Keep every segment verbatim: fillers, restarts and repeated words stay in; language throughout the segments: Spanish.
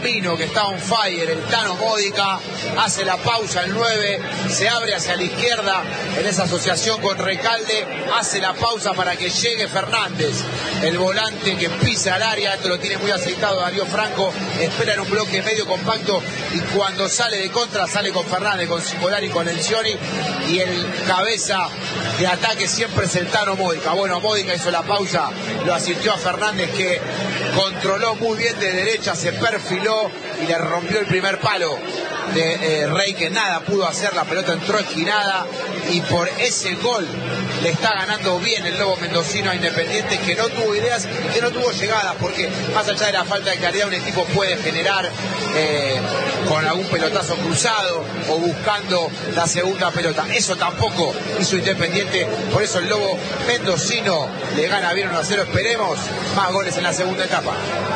bambino que está on fire, el Tano Modica, hace la pausa el nueve, se abre hacia la izquierda en esa asociación con Recalde, hace la pausa para que llegue Fernández, el volante que pisa al área, esto lo tiene muy aceitado Darío Franco, espera en un bloque medio compacto y cuando sale de contra sale con Fernández, con Cicolari, con Elcioni, y el cabeza de ataque siempre es el Tano Modica. Bueno, Modica hizo la pausa, lo asistió a Fernández que controló muy bien de derecha, se perfiló y le rompió el primer palo de eh, Rey, que nada pudo hacer, la pelota entró esquinada y por ese gol le está ganando bien el Lobo mendocino a Independiente, que no tuvo ideas y que no tuvo llegadas, porque más allá de la falta de claridad un equipo puede generar eh, con algún pelotazo cruzado o buscando la segunda pelota. Eso tampoco hizo Independiente, por eso el Lobo mendocino le gana bien uno a cero. Esperemos más goles en la segunda etapa.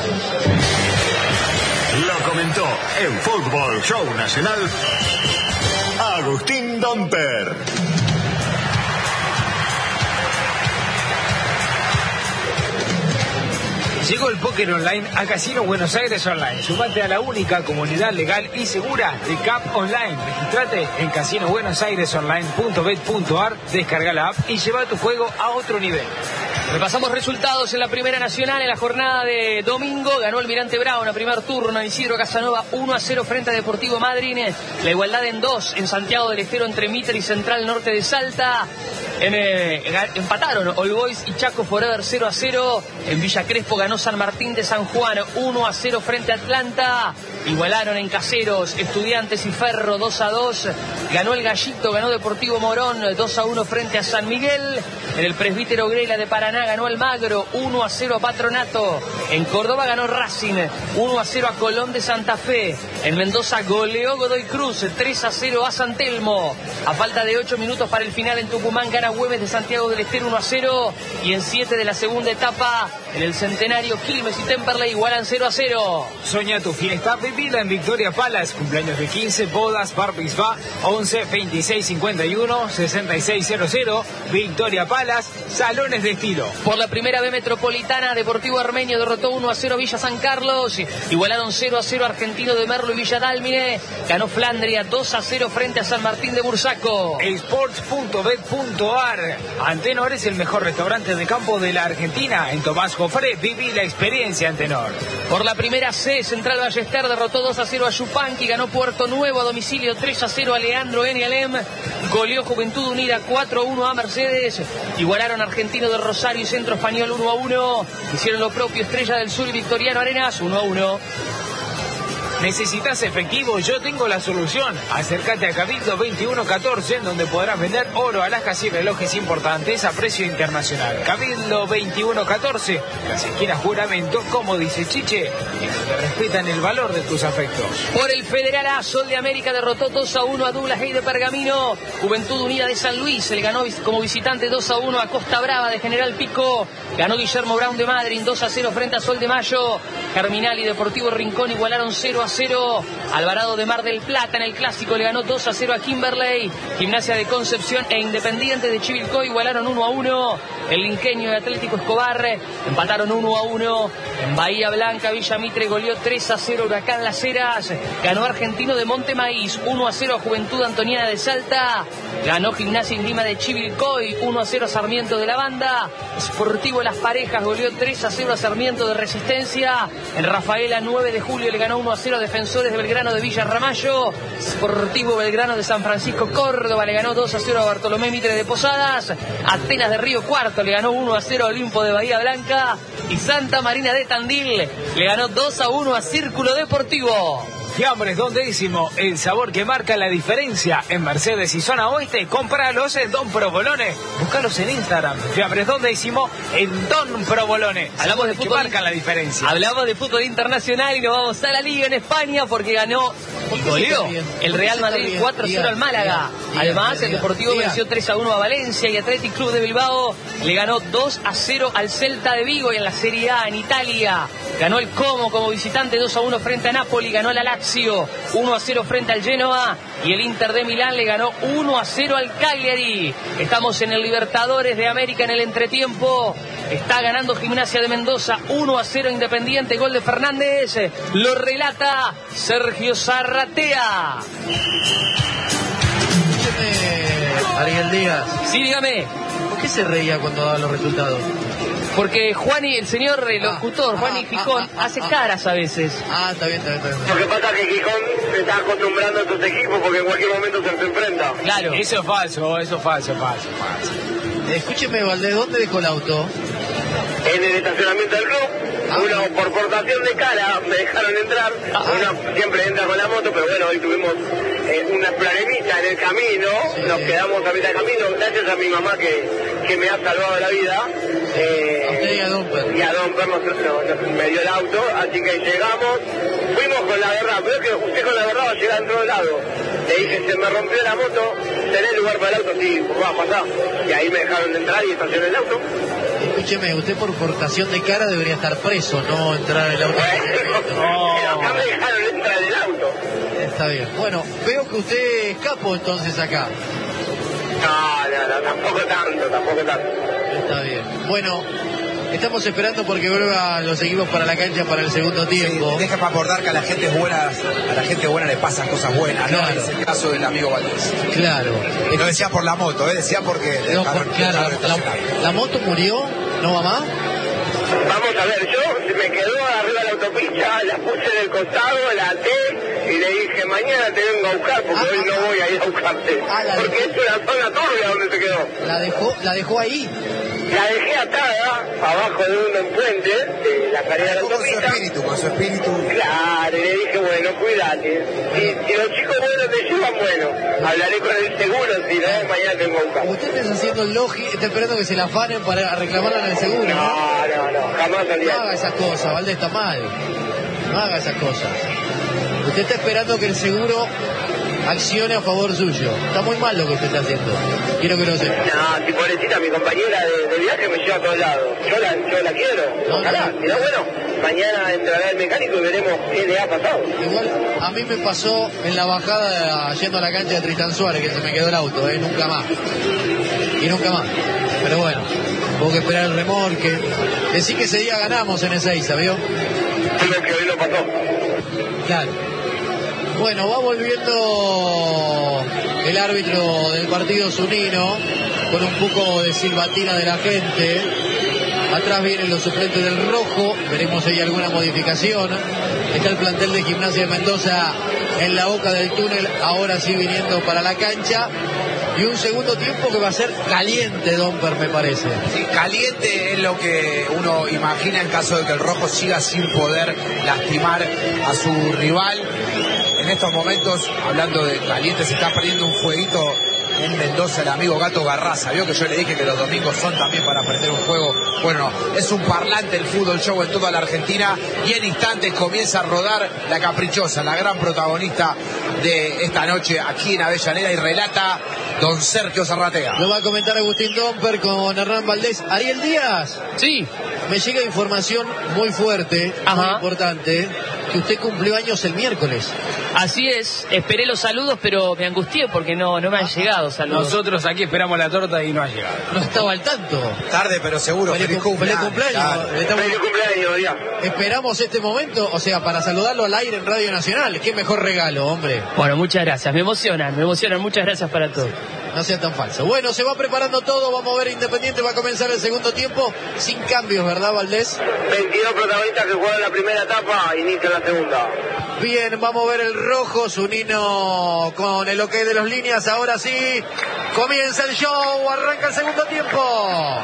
Lo comentó en Fútbol Show Nacional Agustín Domper. Llegó el póker online a Casino Buenos Aires Online. Sumate a la única comunidad legal y segura de C A P Online. Registrate en casino buenos aires online punto bet punto ar, descarga la app y lleva tu juego a otro nivel. Repasamos resultados en la Primera Nacional en la jornada de domingo. Ganó el Mirante Brown a primer turno. Isidro Casanova uno a cero frente a Deportivo Madryn. La igualdad en dos en Santiago del Estero entre Mitre y Central Norte de Salta. En, eh, empataron All Boys y Chaco Forever cero a cero. En Villa Crespo ganó San Martín de San Juan uno a cero frente a Atlanta. Igualaron en Caseros Estudiantes y Ferro dos a dos. Ganó el Gallito, ganó Deportivo Morón dos a uno frente a San Miguel. En el Presbítero Grela de Paraná ganó Almagro uno a cero a Patronato. En Córdoba ganó Racing uno a cero a Colón de Santa Fe. En Mendoza goleó Godoy Cruz tres a cero a San Telmo. A falta de ocho minutos para el final en Tucumán gana Güemes de Santiago del Estero uno a cero. Y en siete de la segunda etapa en el Centenario Quilmes y Temperley igualan cero a cero. Soña tu fiesta, vivila en Victoria Palace. Cumpleaños de quince, bodas, bar mitzvah, once, veintiséis, cincuenta y uno, sesenta y seis cero cero. Victoria Palace, salones de estilo. Por la primera B metropolitana, Deportivo Armenio derrotó uno a cero Villa San Carlos. Igualaron cero a cero Argentino de Merlo y Villa Dálmine. Ganó Flandria dos a cero frente a San Martín de Bursaco. Sports punto bet punto ar. Antenor es el mejor restaurante de campo de la Argentina. En Tomás Jofré, viví la experiencia Antenor. Por la primera C, Central Ballester derrotó dos a cero a Yupanqui. Ganó Puerto Nuevo a domicilio tres a cero a Leandro Enialem. Goleó Juventud Unida cuatro a uno a Mercedes. Igualaron Argentino de Rosario y Centro Español uno a uno. Hicieron lo propio Estrella del Sur y Victoriano Arenas uno a uno. ¿Necesitas efectivo? Yo tengo la solución. Acércate a Cabildo veintiuno catorce, donde podrás vender oro, alhajas y relojes importantes a precio internacional. Cabildo veintiuno catorce, las esquinas juramento, como dice Chiche, y donde respetan el valor de tus afectos. Por el Federal A, Sol de América derrotó dos a uno a Douglas Hay de Pergamino. Juventud Unida de San Luis le ganó como visitante dos a uno a Costa Brava de General Pico. Ganó Guillermo Brown de Madryn dos a cero frente a Sol de Mayo. Germinal y Deportivo Rincón igualaron cero a cero. Alvarado de Mar del Plata en el Clásico le ganó dos a cero a Kimberley. Gimnasia de Concepción e Independiente de Chivilcoy igualaron uno a uno. El Linqueño y Atlético Escobar empataron uno a uno. En Bahía Blanca, Villa Mitre goleó tres a cero Huracán Las Heras. Ganó Argentino de Monte Maíz uno a cero a Juventud Antoniana de Salta. Ganó Gimnasia y Grima de Chivilcoy uno a cero a Sarmiento de la Banda. Sportivo Las Parejas goleó tres a cero a Sarmiento de Resistencia. En Rafaela nueve de julio le ganó uno a cero a Defensores de Belgrano de Villa Ramallo. Sportivo Belgrano de San Francisco Córdoba le ganó dos a cero a Bartolomé Mitre de Posadas. Atenas de Río Cuarto le ganó uno a cero a Olimpo de Bahía Blanca. Y Santa Marina de Tandil le ganó dos a uno a Círculo Deportivo. Fiambres Don Décimo, el sabor que marca la diferencia en Mercedes y Zona Oeste. Cómpralos en Don Provolone. Búscalos en Instagram. Fiambres Don Décimo en Don Provolone. Hablamos de fútbol, que marcan la diferencia. Hablamos de fútbol internacional y nos vamos a la Liga en España porque ganó y goleó el Real Madrid cuatro a cero al Málaga. Además, el Deportivo venció tres a uno a Valencia y Athletic Club de Bilbao le ganó dos a cero al Celta de Vigo. Y en la Serie A en Italia ganó el Como como visitante dos a uno frente a Napoli. Ganó el Lazio Lazio uno a cero frente al Genoa y el Inter de Milán le ganó uno a cero al Cagliari. Estamos en el Libertadores de América en el entretiempo. Está ganando Gimnasia de Mendoza uno a cero Independiente, gol de Fernández. Lo relata Sergio Zarratea. Ariel Díaz. Sí, dígame. ¿Por qué se reía cuando daba los resultados? Porque Juani, el señor el locutor, ah, Juani ah, Gijón, ah, ah, hace ah, caras a veces. Ah, está bien, está bien, está bien. Lo que pasa es que Gijón se está acostumbrando a estos equipos porque en cualquier momento se enfrenta. Claro. Eso es falso, eso es falso, falso, falso. Escúcheme, Valdés, ¿dónde dejó el auto? En el estacionamiento del club, Ah. uno por portación de cara me dejaron entrar, Ah. uno siempre entra con la moto, pero bueno, hoy tuvimos eh, una problemita en el camino, Sí. nos quedamos a mitad de camino, gracias a mi mamá que, que me ha salvado la vida. Eh, A usted y a Domper. Y a Domper nos, nos- nos- me dio el auto, así que llegamos, fuimos con la verdad, pero que usted con la verdad va a llegar en otro lado. Le dije, se me rompió la moto, ¿tenés lugar para el auto? Sí, va a pasar. Y ahí me dejaron de entrar y estacioné el auto. Escúcheme, usted por portación de cara debería estar preso, no entrar en el auto. Bueno, pero acá me dejaron entrar en el auto. Está bien. Bueno, veo que usted escapó entonces acá. No, no, no, tampoco tanto, tampoco tanto. Está bien. Bueno, estamos esperando porque vuelvan los equipos para la cancha para el segundo tiempo. Sí, deja para acordar que a la gente buena, a la gente buena le pasan cosas buenas, ¿no? Claro. Es el caso del amigo Valdés. Claro. No decía por la moto, ¿eh? Decía porque No, dejaron- por- claro, dejaron la, estacionar. la moto murió, ¿no, mamá? Vamos a ver, yo se me quedó arriba de la autopista, la puse en el costado, la até y le dije, mañana te vengo a buscar porque Ah, hoy ah, no voy a ir a buscarte. Ah, la Porque dejó. es una zona turbia donde se quedó. La dejó, la dejó ahí. La dejé atada abajo de un puente de la carrera de la Con su autopista. espíritu, con su espíritu. Claro, y le dije, bueno, cuídate. Si, si los chicos buenos te llevan, bueno, hablaré con el seguro, si no, mañana te vengo a buscar. Usted está haciendo el logi, está esperando que se la afanen para reclamarla en el seguro, ¿no? No, no, no, jamás No salía. haga esas cosas, Valdés, está mal. No haga esas cosas. Usted está esperando que el seguro accione a favor suyo. Está muy mal lo que usted está haciendo. Quiero que lo sepa. No, si pobrecita, mi compañera de, de viaje me lleva a todos lados. Yo la, yo la quiero. No, Ojalá. no. Si no, bueno, mañana entrará el mecánico y veremos qué le ha pasado. Igual a mí me pasó en la bajada yendo a la cancha de Tristán Suárez que se me quedó el auto, ¿eh? Nunca más. Y nunca más. Pero bueno, hubo que esperar el remolque. Decí que ese día ganamos en Ezeiza, ¿vio? Creo que hoy lo pasó. Claro. Bueno, va volviendo el árbitro del partido Zunino con un poco de silbatina de la gente. Atrás vienen los suplentes del rojo. Veremos si hay alguna modificación. Está el plantel de Gimnasia de Mendoza en la boca del túnel, ahora sí viniendo para la cancha. Y un segundo tiempo que va a ser caliente, Domper, me parece. Sí, caliente es lo que uno imagina en caso de que el rojo siga sin poder lastimar a su rival. En estos momentos, hablando de caliente, se está perdiendo un fueguito en Mendoza el amigo Gato Garraza. Vio que yo le dije que los domingos son también para prender un fuego. Bueno, es un parlante el fútbol show en toda la Argentina y en instantes comienza a rodar la caprichosa, la gran protagonista de esta noche aquí en Avellaneda, y relata don Sergio Zarratea. Lo va a comentar Agustín Domper con Hernán Valdés. Ariel Díaz. Sí. Me llega información muy fuerte, Ajá. muy importante, que usted cumplió años el miércoles. Así es, esperé los saludos, pero me angustié porque no, no me han llegado saludos. Nosotros aquí esperamos la torta y no ha llegado. No estaba al tanto. Tarde pero seguro. Feliz, Feliz cum- feliz cumpleaños. cumpleaños. Claro. Le estamos- Feliz cumpleaños, ya. esperamos este momento, o sea, para saludarlo al aire en Radio Nacional. Qué mejor regalo, hombre. Bueno, muchas gracias, me emocionan, me emocionan, muchas gracias para todos. No sea tan falso. Bueno, se va preparando todo. Vamos a ver Independiente. Va a comenzar el segundo tiempo sin cambios, ¿verdad, Valdés? veintidós protagonistas que jugaron la primera etapa, inicia la segunda. Bien, vamos a ver el rojo. Zunino con el ok de las líneas. Ahora sí, comienza el show. Arranca el segundo tiempo.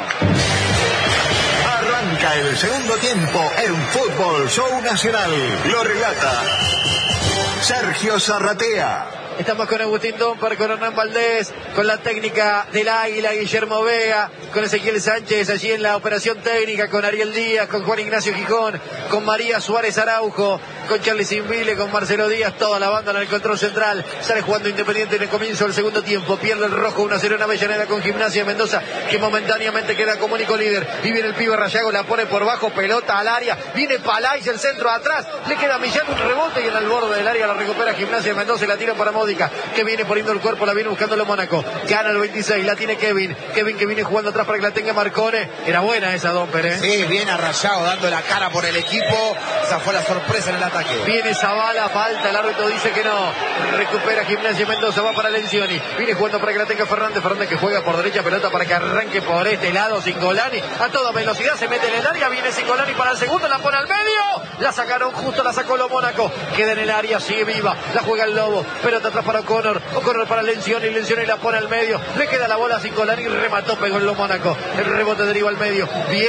Arranca el segundo tiempo en Fútbol Show Nacional. Lo relata Sergio Zarratea. Estamos con Agustín Domper, con Hernán Valdés, con la técnica del Águila, Guillermo Vega, con Ezequiel Sánchez allí en la operación técnica, con Ariel Díaz, con Juan Ignacio Gijón, con María Suárez Araujo, con Charlie Simbile, con Marcelo Díaz, toda la banda en el control central. Sale jugando Independiente en el comienzo del segundo tiempo. Pierde el rojo uno a cero en Avellaneda con Gimnasia de Mendoza, que momentáneamente queda como único líder. Y viene el pibe Rayago, la pone por bajo, pelota al área. Viene Palais, el centro atrás. Le queda a Millán un rebote y en el borde del área la recupera Gimnasia de Mendoza y la tira para Módica, que viene poniendo el cuerpo, la viene buscando el Mónaco. Gana el veintiséis, la tiene Kevin. Kevin que viene jugando atrás para que la tenga Marcone. Era buena esa, Domper, ¿eh? Sí, viene a Rayago dando la cara por el equipo. Esa fue la sorpresa en el ataque. Viene Zavala, falta, el árbitro dice que no. Recupera Gimnasia Mendoza, va para Lencioni. Viene jugando para que la tenga Fernández. Fernández que juega por derecha, pelota para que arranque por este lado. Singolani a toda velocidad se mete en el área. Viene Singolani para el segundo, la pone al medio. La sacaron justo, la sacó lo Mónaco. Queda en el área, sigue viva. La juega el Lobo. Pelota atrás para O'Connor. O'Connor para Lencioni. Lencioni la pone al medio. Le queda la bola a Singolani y remató, pegó en lo Mónaco. El rebote deriva al medio.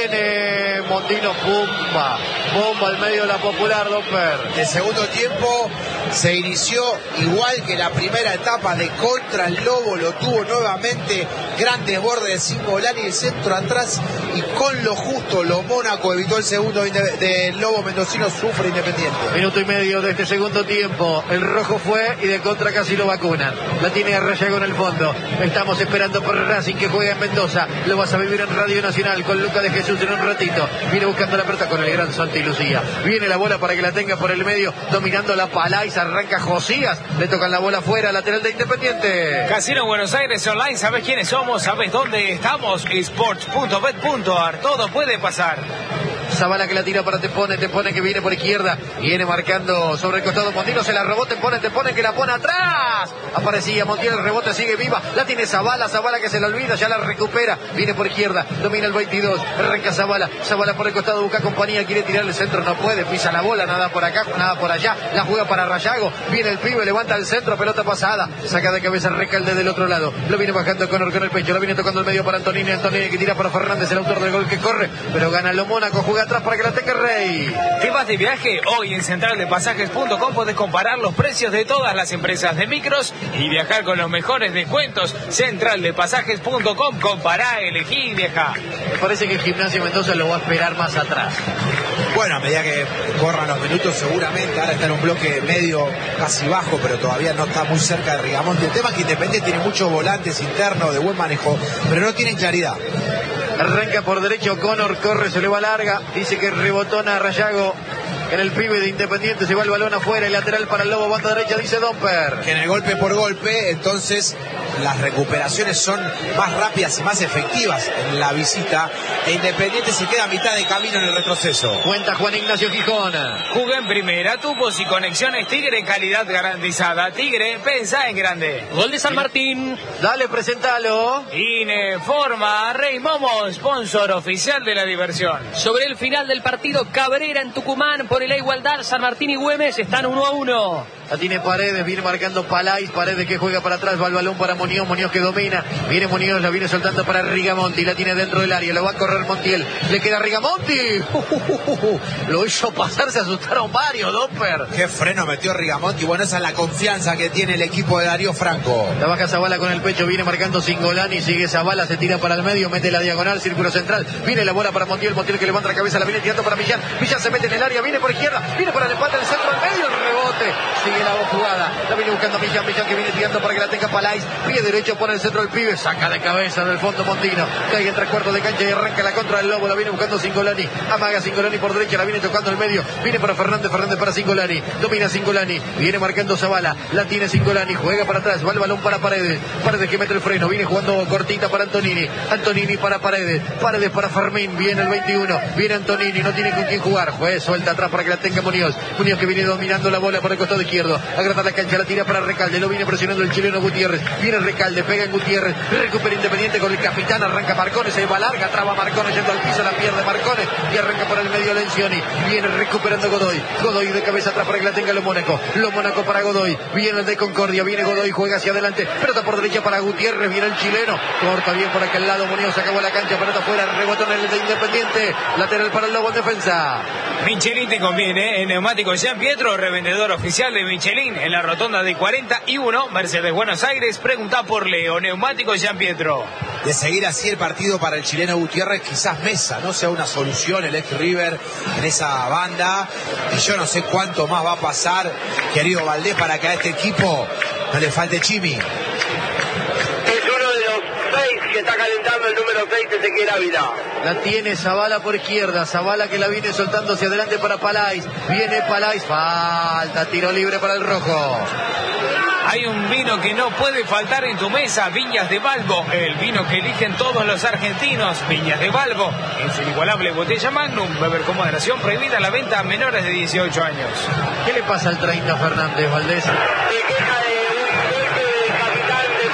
Viene Mondino, bomba. Bomba al medio de la Popular, Domper. El segundo tiempo se inició igual que la primera etapa de contra. El Lobo lo tuvo nuevamente. Grandes bordes de Singolani, el centro atrás. Y con lo justo, lo Mónaco evitó el segundo del Lobo mendocino. Sufre Independiente. Minuto y medio de este segundo tiempo. El rojo fue y de contra casi lo vacunan. La tiene Rayago en el fondo. Estamos esperando por Racing que juega en Mendoza. Lo vas a vivir en Radio Nacional con Luca de Jesús en un ratito. Viene buscando la pelota con el gran Santi Lucía. Viene la bola para que la tenga por el medio. Dominando la Palais. Arranca Josías. Le tocan la bola afuera. Lateral de Independiente. Casino Buenos Aires Online. ¿Sabes quiénes somos? ¿Sabes dónde estamos? Sports punto bet punto ar. Todo puede pasar. Zavala que la tira para Tepone, Tepone que viene por izquierda, viene marcando sobre el costado Mondino, se la robó Tepone, Tepone que la pone atrás, aparecía Montiel, el rebote sigue viva, la tiene Zavala, Zavala que se la olvida, ya la recupera, viene por izquierda, domina el veintidós, arranca Zavala, Zavala por el costado, busca compañía, quiere tirar el centro, no puede, pisa la bola, nada por acá, nada por allá, la juega para Rayago, viene el pibe, levanta el centro, pelota pasada, saca de cabeza Recalde del otro lado, lo viene bajando Conor con el pecho, lo viene tocando el medio para Antonini, Antonini que tira para Fernández, el autor del gol que corre, pero gana lo Mónaco, juega atrás para que la tenga Rey. ¿Te vas de viaje? Hoy en central de pasajes punto com podés comparar los precios de todas las empresas de micros y viajar con los mejores descuentos. central de pasajes punto com, compará, elegí y viajá. Me parece que el Gimnasia Mendoza lo va a esperar más atrás. Bueno, a medida que corran los minutos seguramente, ahora está en un bloque medio casi bajo, pero todavía no está muy cerca de Rigamonte. El tema es que Independiente tiene muchos volantes internos de buen manejo, pero no tienen claridad. Arranca por derecho Conor, corre, se le va larga, dice que rebotona a Rayago. En el pibe de Independiente se va el balón afuera, el lateral para el Lobo, banda derecha, dice Domper. Que en el golpe por golpe, entonces las recuperaciones son más rápidas y más efectivas en la visita. E Independiente se queda a mitad de camino en el retroceso. Cuenta Juan Ignacio Gijón. Jugué en primera, tubos y conexiones Tigre, calidad garantizada. Tigre, pensá en grande. Gol de San Martín. Dale, presentalo. Ineforma, Rey Momo, sponsor oficial de la diversión. Sobre el final del partido, Cabrera en Tucumán pone la igualdad. San Martín y Güemes están uno a uno. La tiene Paredes, viene marcando Palais, Paredes que juega para atrás, va el balón para Muñoz, Muñoz que domina, viene Muñoz, la viene soltando para Rigamonti, la tiene dentro del área, lo va a correr Montiel, le queda Rigamonti, uh, uh, uh, uh. Lo hizo pasar, se asustaron varios, Domper. Qué freno metió Rigamonti, bueno, esa es la confianza que tiene el equipo de Darío Franco. La baja Zavala con el pecho, viene marcando Singolani, sigue Zavala, se tira para el medio, mete la diagonal, círculo central, viene la bola para Montiel, Montiel que levanta la cabeza, la viene tirando para Millán, Millán se mete en el área, viene por izquierda, viene para el empate del centro al medio, el rebote, sigue la jugada, la viene buscando Millán, Millán que viene tirando para que la tenga Palais, pie derecho pone el centro del pibe, saca de cabeza del fondo Montino, cae en tres cuartos de cancha y arranca la contra del Lobo, la viene buscando Singolani, amaga Singolani por derecha, la viene tocando el medio, viene para Fernández, Fernández para Singolani, domina Singolani, viene marcando Zavala, la tiene Singolani, juega para atrás, va el balón para Paredes, Paredes que mete el freno, viene jugando cortita para Antonini, Antonini para Paredes, Paredes para Fermín, viene el veintiuno, viene Antonini, no tiene con quién jugar, juez, suelta atrás para que la tenga Muñoz, Muñoz que viene dominando la bola por el costado izquierdo, agranda la cancha, la tira para Recalde, lo viene presionando el chileno Gutiérrez, viene Recalde, pega en Gutiérrez, recupera Independiente con el capitán, arranca Marcones, se va larga, traba Marcones yendo al piso, la pierde Marcones y arranca por el medio Lencioni, viene recuperando Godoy, Godoy de cabeza atrás para que la tenga lo Mónaco, lo Mónaco para Godoy, viene el de Concordia, viene Godoy, juega hacia adelante, pelota por derecha para Gutiérrez, viene el chileno, corta bien por aquel lado, Muñoz acabó la cancha, pelota fuera, rebotón en el de Independiente, lateral para el Lobo en defensa. Michelin te conviene, en Neumáticos Gian Pietro, revendedor oficial de Michelin en la rotonda de cuarenta y uno, Mercedes Buenos Aires. Pregunta por Leo, Neumáticos Gian Pietro. De seguir así el partido para el chileno Gutiérrez, quizás Mesa no sea una solución, el ex River en esa banda, y yo no sé cuánto más va a pasar, querido Valdés, para que a este equipo no le falte Chimi. Es uno de los seis que está calentando el número seis, Ezequiel Ávila. La tiene Zavala por izquierda, Zavala que la viene soltando hacia adelante para Palais, viene Palais, falta, tiro libre para el rojo. Hay un vino que no puede faltar en tu mesa, Viñas de Balbo, el vino que eligen todos los argentinos. Viñas de Balbo, en su inigualable botella Magnum, beber con moderación, prohibida la venta a menores de dieciocho años. ¿Qué le pasa al treinta Fernández, Valdés? Se queja de un golpe del capitán de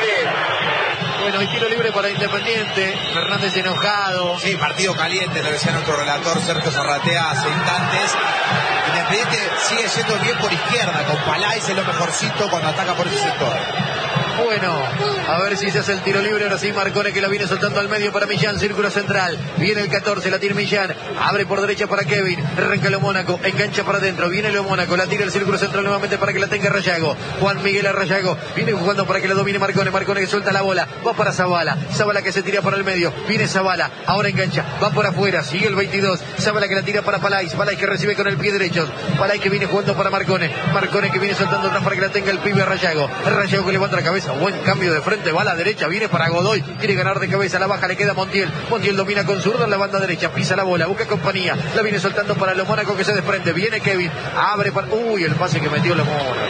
Marcones. Bueno, hay tiro libre para Independiente, Fernández enojado. Sí, partido caliente, lo decía nuestro relator Sergio Zarratea hace instantes. Independiente sigue yendo bien por izquierda, con Palais es lo mejorcito cuando ataca por ese sector. Bueno, a ver si se hace el tiro libre. Ahora sí, Marcone que la viene soltando al medio para Millán, círculo central. Viene el catorce, la tira Millán. Abre por derecha para Kevin. Arranca Leo Mónaco, engancha para adentro. Viene Leo Mónaco, la tira el círculo central nuevamente para que la tenga Rayago. Juan Miguel a Rayago. Viene jugando para que la domine Marcone. Marcone que suelta la bola. Va para Zavala. Zavala que se tira para el medio. Viene Zavala. Ahora engancha. Va por afuera. Sigue el veintidós. Zavala que la tira para Palais. Palais que recibe con el pie derecho. Palais que viene jugando para Marcone. Marcone que viene soltando atrás para que la tenga el pibe a Rayago. Rayago que levanta la cabeza. Buen cambio de frente, va a la derecha, viene para Godoy, quiere ganar de cabeza, la baja, le queda Montiel, Montiel domina con zurdo en la banda derecha, pisa la bola, busca compañía, la viene soltando para Lo Mónaco que se desprende, viene Kevin, abre para... Uy, el pase que metió Lo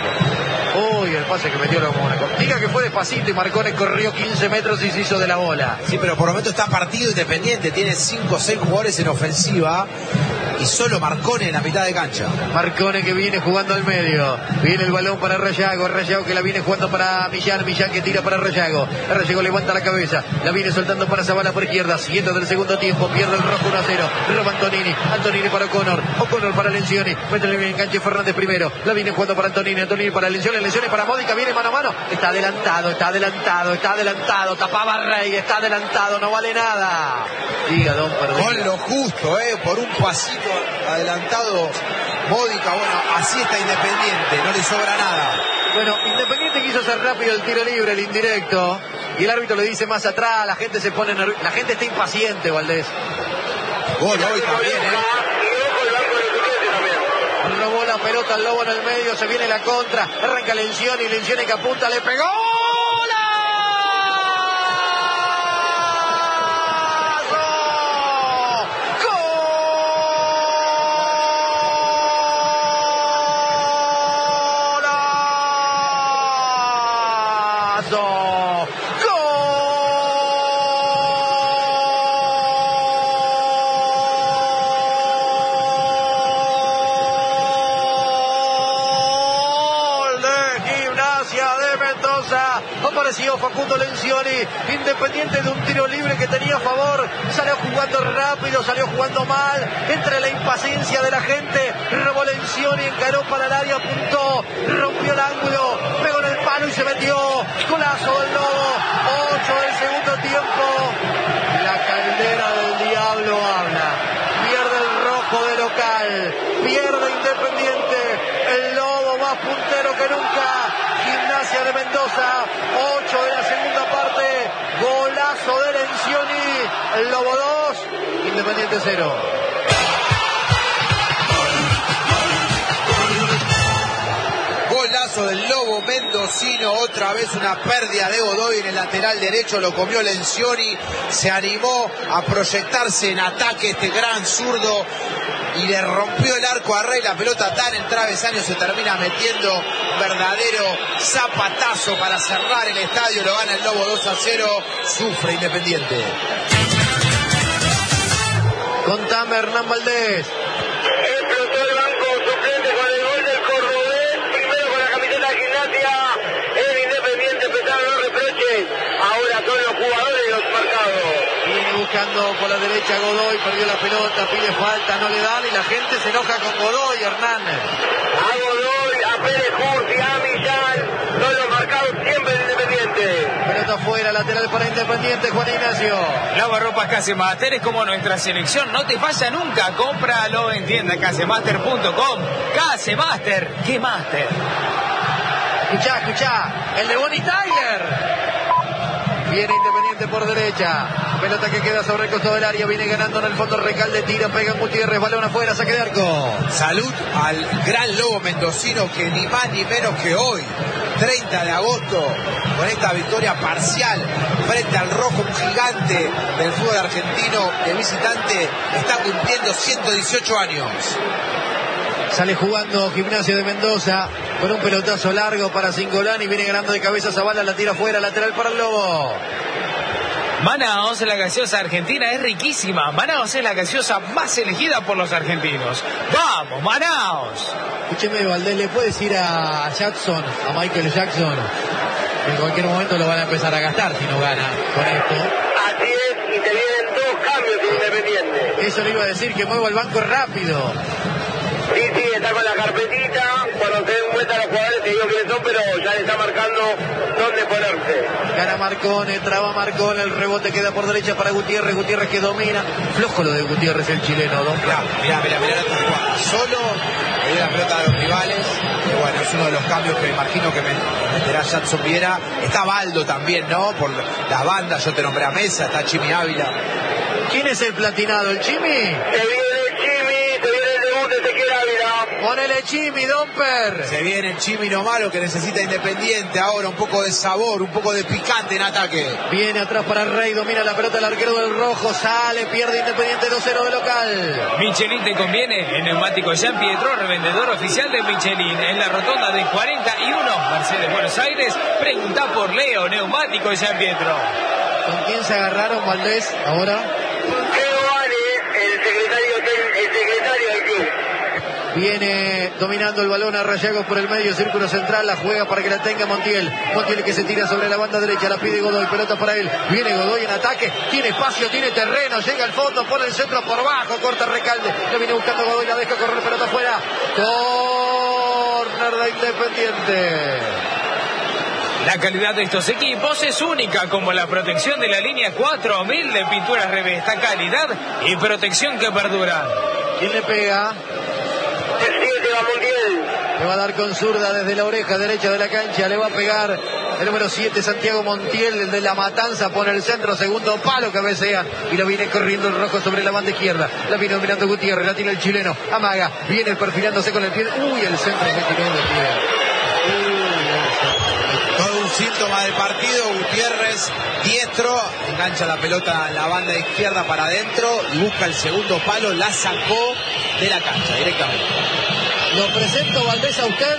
Mónaco. Uy, el pase que metió Lo Mónaco. Diga que fue despacito y Marcone corrió quince metros y se hizo de la bola. Sí, pero por el momento está partido Independiente, tiene cinco o seis jugadores en ofensiva y solo Marcone en la mitad de cancha. Marcone que viene jugando al medio, viene el balón para Rayago, Rayago que la viene jugando para Millán, Millán que tira para Rayago, Rayago levanta la cabeza, la viene soltando para Zavala por izquierda, siguiendo del segundo tiempo, pierde el rojo uno a cero, roba Antonini, Antonini para O'Connor, O'Connor para Lencioni, métele bien enganche Fernández primero, la viene jugando para Antonini, Antonini para Lencioni, Lencioni para Módica, viene mano a mano, está adelantado, está adelantado, está adelantado, tapaba Rey, está adelantado, no vale nada. Diga, don Perdón. Con lo justo, eh, por un pasito adelantado Módica, bueno, así está Independiente, no le sobra nada. Bueno, Independiente quiso hacer rápido el tiro libre, el indirecto, y el árbitro le dice más atrás, la gente se pone nerviosa, la gente está impaciente, Valdés. Gol hoy también, eh. Robó la pelota al Lobo en el medio, se viene la contra, arranca Lencioni, Lencioni que apunta, le pegó. Apareció Facundo Lencioni, Independiente de un tiro libre que tenía a favor, salió jugando rápido, salió jugando mal, entre la impaciencia de la gente, robó Lencioni, encaró para el área, apuntó, rompió el ángulo, pegó en el palo y se metió, golazo del Lobo, ocho del segundo tiempo, la caldera del diablo habla, pierde el rojo de local, pierde Independiente, el Lobo más puntero que nunca, Gimnasia de Mendoza, ocho de la segunda parte, golazo de Lencioni, el Lobo dos, Independiente cero. Golazo del Lobo mendocino, otra vez una pérdida de Godoy en el lateral derecho, lo comió Lencioni, se animó a proyectarse en ataque este gran zurdo y le rompió el arco a Rey, la pelota tan en travesaño, se termina metiendo un verdadero zapatazo para cerrar el estadio, lo gana el Lobo dos a cero, sufre Independiente. Contame, Hernán Valdés. Explotó el banco suplente con el gol del Cordobés, primero con la camiseta de Gimnasia, el Independiente empezaron los reproches, ahora son los jugadores los marcados. Viene buscando por la derecha Godoy, perdió la pelota, pide falta, no le dan y la gente se enoja con Godoy, Hernán. A Godoy, a Pérez Curti, a Millán, son los marcados siempre del Independiente. Pelota afuera, lateral para Independiente, Juan Ignacio. Lavarropas Casemaster es como nuestra selección, no te falla nunca, cómpralo en tienda casemaster punto com. Casemaster, ¿qué master? Escuchá, escuchá, el de Bonnie Tyler. Viene Independiente por derecha. Pelota que queda sobre el costado del área. Viene ganando en el fondo Recalde. Tira, pega en Gutiérrez. Balón afuera, saque de arco. Salud al gran lobo mendocino que ni más ni menos que hoy, treinta de agosto, con esta victoria parcial frente al rojo, un gigante del fútbol argentino de visitante, está cumpliendo ciento dieciocho años. Sale jugando Gimnasia de Mendoza con un pelotazo largo para Cingolani. Viene ganando de cabeza Zavala, la tira afuera, lateral para el Lobo. Manaos, la gaseosa argentina, es riquísima. Manaos es la gaseosa más elegida por los argentinos. ¡Vamos, Manaos! Escúcheme, Valdés, ¿le puede decir a Jackson, a Michael Jackson, que en cualquier momento lo van a empezar a gastar si no gana con esto? Así es, y te vienen dos cambios Independiente. Eso le iba a decir, que mueva el banco rápido. Sí, sí, está con la carpetita. Cuando se den vuelta los jugadores te digo quiénes son, pero ya le está marcando dónde ponerse. Gana Marcone, traba Marcone, el rebote queda por derecha para Gutiérrez, Gutiérrez que domina. Flojo lo de Gutiérrez, el chileno, don. Mirá, mirá, mirá, mirá, esta jugada. Solo le dio la pelota a los rivales. Y bueno, es uno de los cambios que me imagino que meterá Jackson Viera. Está Baldo también, ¿no? Por las bandas, yo te nombré a Mesa, está Chimi Ávila. ¿Quién es el platinado, el Chimi? Se viene el Chimi, se viene el debut de Ezequiel Ávila. Ponele Chimi, Domper. Se viene el Chimi Nomalo que necesita Independiente ahora, un poco de sabor, un poco de picante en ataque. Viene atrás para Rey, domina la pelota el arquero del rojo, sale, pierde Independiente dos cero de local. Michelin te conviene, el neumático Jean Pietro, revendedor oficial de Michelin, en la rotonda de cuarenta y uno, Mercedes, Buenos Aires. Pregunta por Leo, neumático Jean Pietro. ¿Con quién se agarraron, Valdés, ahora? Leo Ale, el secretario, el secretario del club. Viene dominando el balón a Rayagos por el medio círculo central, la juega para que la tenga Montiel. Montiel que se tira sobre la banda derecha, la pide Godoy, pelota para él. Viene Godoy en ataque, tiene espacio, tiene terreno, llega al fondo, pone el centro por bajo, corta Recalde. Lo viene buscando Godoy, la deja correr, pelota afuera. Córner de Independiente. La calidad de estos equipos es única, como la protección de la línea cuatro mil de Pinturas Revesta, calidad y protección que perdura. ¿Quién le pega? El siete va Montiel. Le va a dar con zurda desde la oreja derecha de la cancha, le va a pegar el número siete, Santiago Montiel, el de la Matanza, pone el centro, segundo palo, cabecea, y lo viene corriendo el rojo sobre la banda izquierda. La viene dominando Gutiérrez, la tiene el chileno, amaga, viene perfilándose con el pie. Uy, el centro se tiró de pie. Todo un síntoma del partido. Gutiérrez, diestro, engancha la pelota en la banda izquierda para adentro y busca el segundo palo, la sacó de la cancha directamente. Lo presento, Valdés, a usted.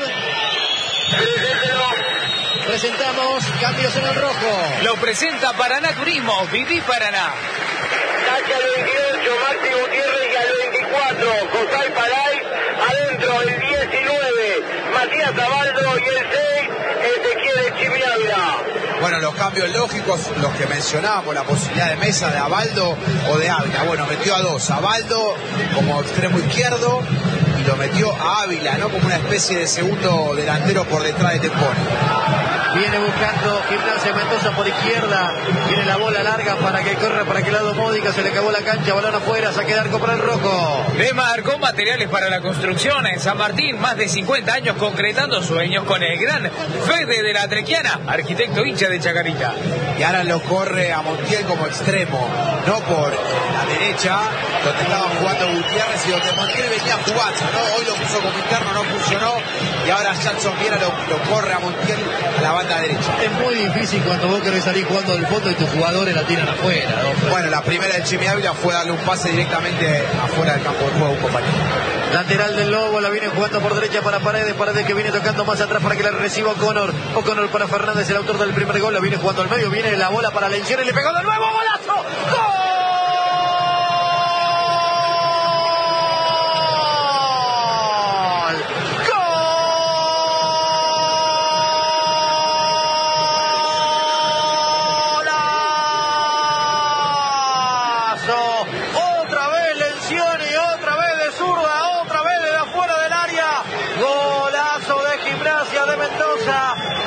Presentamos cambios en el rojo. Lo presenta Paraná Turismo, viví Paraná. Cancha al veintiocho, Maxi Gutiérrez, y al veinticuatro, José Palay, adentro el diecinueve, Matías Zabaldo, y el seis, Ezequiel Chimi Ávila. Bueno, los cambios lógicos, los que mencionábamos, la posibilidad de Mesa, de Abaldo o de Ávila. Bueno, metió a dos, Abaldo como extremo izquierdo y lo metió a Ávila, ¿no? Como una especie de segundo delantero por detrás de Tempone. Viene buscando Gimnasia Mendoza por izquierda. Viene la bola larga para que corra para aquel lado Módica. Se le acabó la cancha. Balón afuera. Saque de arco para el rojo. Demarcó materiales para la construcción en San Martín. Más de cincuenta años concretando sueños con el gran Fede de la Trequiana, arquitecto hincha de Chacarita. Y ahora lo corre a Montiel como extremo, no por la derecha, donde estaba jugando Gutiérrez y donde Montiel venía jugando, ¿no? Hoy lo puso como interno, no funcionó. Y ahora Jackson Viera lo, lo corre a Montiel a la banda derecha. Es muy difícil cuando vos querés salir jugando del fondo y tus jugadores la tiran afuera, ¿no? Bueno, la primera de Chimi Ávila fue darle un pase directamente afuera del campo de juego a un compañero. Lateral del Lobo, la viene jugando por derecha para Paredes, Paredes que viene tocando más atrás para que la reciba O'Connor. O'Connor para Fernández, el autor del primer gol, la viene jugando al medio, viene la bola para Lencioni, le pegó de nuevo, golazo. ¡Gol!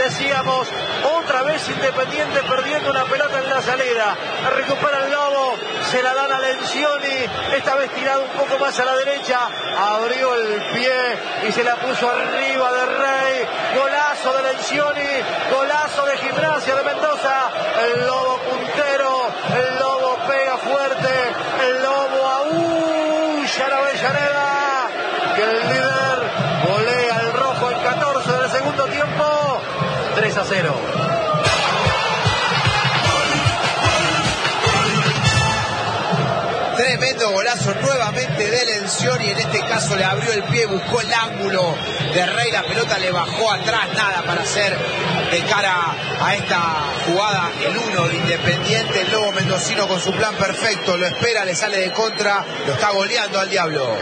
decíamos, otra vez Independiente perdiendo una pelota en la salida. Recupera el Lobo, se la dan a Lencioni, esta vez tirado un poco más a la derecha, abrió el pie y se la puso arriba de Rey. Golazo de Lencioni, golazo de Gimnasia de Mendoza. El Lobo puntero, el Lobo pega fuerte, el Lobo aúlla en Avellaneda, que el líder golea el rojo en catorce del segundo tiempo, tres a cero. Tremendo golazo nuevamente de Lencioni, en este caso le abrió el pie, buscó el ángulo de Rey, la pelota le bajó atrás, nada para hacer de cara a esta jugada el uno de Independiente. El Lobo mendocino con su plan perfecto, lo espera, le sale de contra, lo está goleando al Diablo.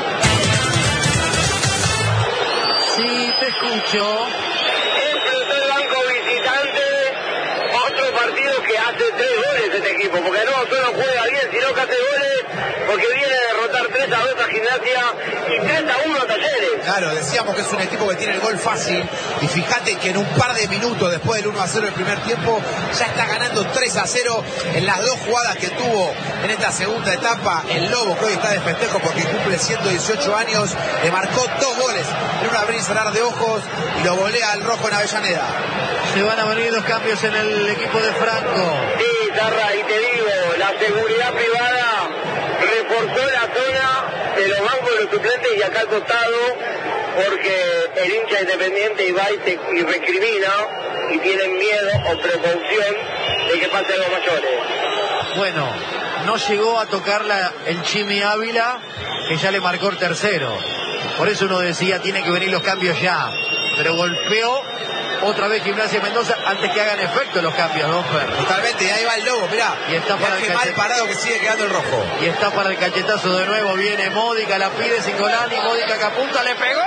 Sí, te escucho. Explotó el banco visitante, otro partido que hace tres goles este equipo, porque no solo juega bien, sino que hace goles, porque viene a derrotar tres a dos a Gimnasia y tres a uno a Talleres. Claro, decíamos que es un equipo que tiene el gol fácil, y fíjate que en un par de minutos después del uno a cero del primer tiempo, ya está ganando tres a cero en las dos jugadas que tuvo en esta segunda etapa. El Lobo, que hoy está de festejo porque cumple ciento dieciocho años, le marcó dos goles en un abrir y cerrar de ojos y lo golea al rojo en Avellaneda. Se van a venir los cambios en el equipo de Franco. Sí, Zarra, y te digo, la seguridad privada reforzó la zona de los bancos de los suplentes y acá al costado, porque el hincha independiente y va y, se, y recrimina y tienen miedo o precaución de que pase algo mayores. Bueno, no llegó a tocarla el Chimi Ávila, que ya le marcó el tercero. Por eso uno decía, tiene que venir los cambios ya. Pero golpeó otra vez Gimnasia Mendoza antes que hagan efecto los cambios, ¿no, Fer? Totalmente, y ahí va el Lobo, mirá. Y está para el mal cachet... parado que sigue quedando el rojo. Y está para el cachetazo de nuevo, viene Módica, la pide Singolani, Módica que apunta, le pegó.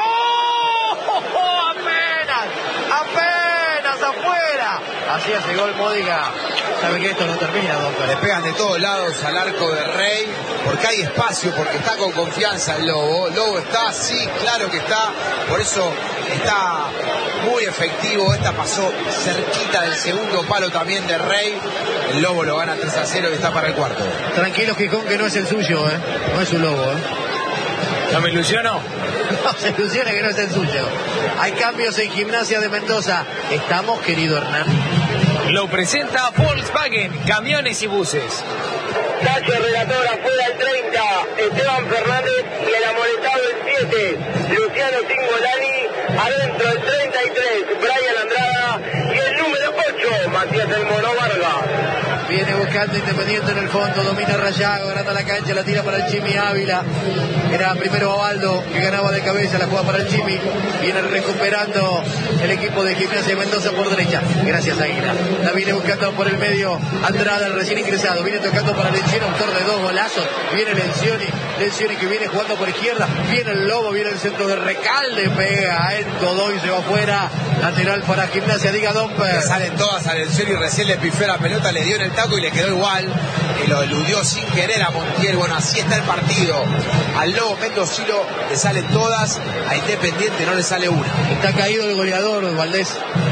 ¡Oh, apenas! ¡Apenas afuera! Así hace gol Módica. Sabe que esto no termina, don Fer. Le pegan de todos lados al arco de Rey, porque hay espacio, porque está con confianza el Lobo. Lobo está, sí, claro que está, por eso está muy efectivo. Esta pasó cerquita del segundo palo también de Rey. El Lobo lo gana tres a cero y está para el cuarto. Tranquilo, Gijón, que no es el suyo, ¿eh? No es su Lobo, ¿eh? ¿No me ilusiono? No se ilusione que no es el suyo. Hay cambios en Gimnasia de Mendoza. ¿Estamos, querido Hernán? Lo presenta Volkswagen, camiones y buses. Tacho Relator afuera el treinta, Esteban Fernández y el amoletado el siete, Luciano Singolani, adentro el treinta y tres, Brian Andrada y el número ocho, Matías El Mono Vargas. Viene buscando Independiente en el fondo, domina Rayago, ganando la cancha, la tira para el Chimi Ávila. Era primero Ovaldo que ganaba de cabeza, la juega para el Chimi. Viene recuperando el equipo de Gimnasia de Mendoza por derecha. Gracias, Águila. La viene buscando por el medio Andrada, el recién ingresado. Viene tocando para Lencioni, autor de dos golazos. Viene Lencioni, Lencioni que viene jugando por izquierda. Viene el Lobo, viene el centro de Recalde, pega en todo y se va afuera. Lateral para Gimnasia, diga Domper. Salen todas a Lencioni, recién le pifió la pelota, le dio en el taco y le quedó igual. Y lo eludió sin querer a Montiel. Bueno, así está el partido. Al Lobo mendocino le salen todas, a Independiente no le sale una. Está caído el goleador, Valdés.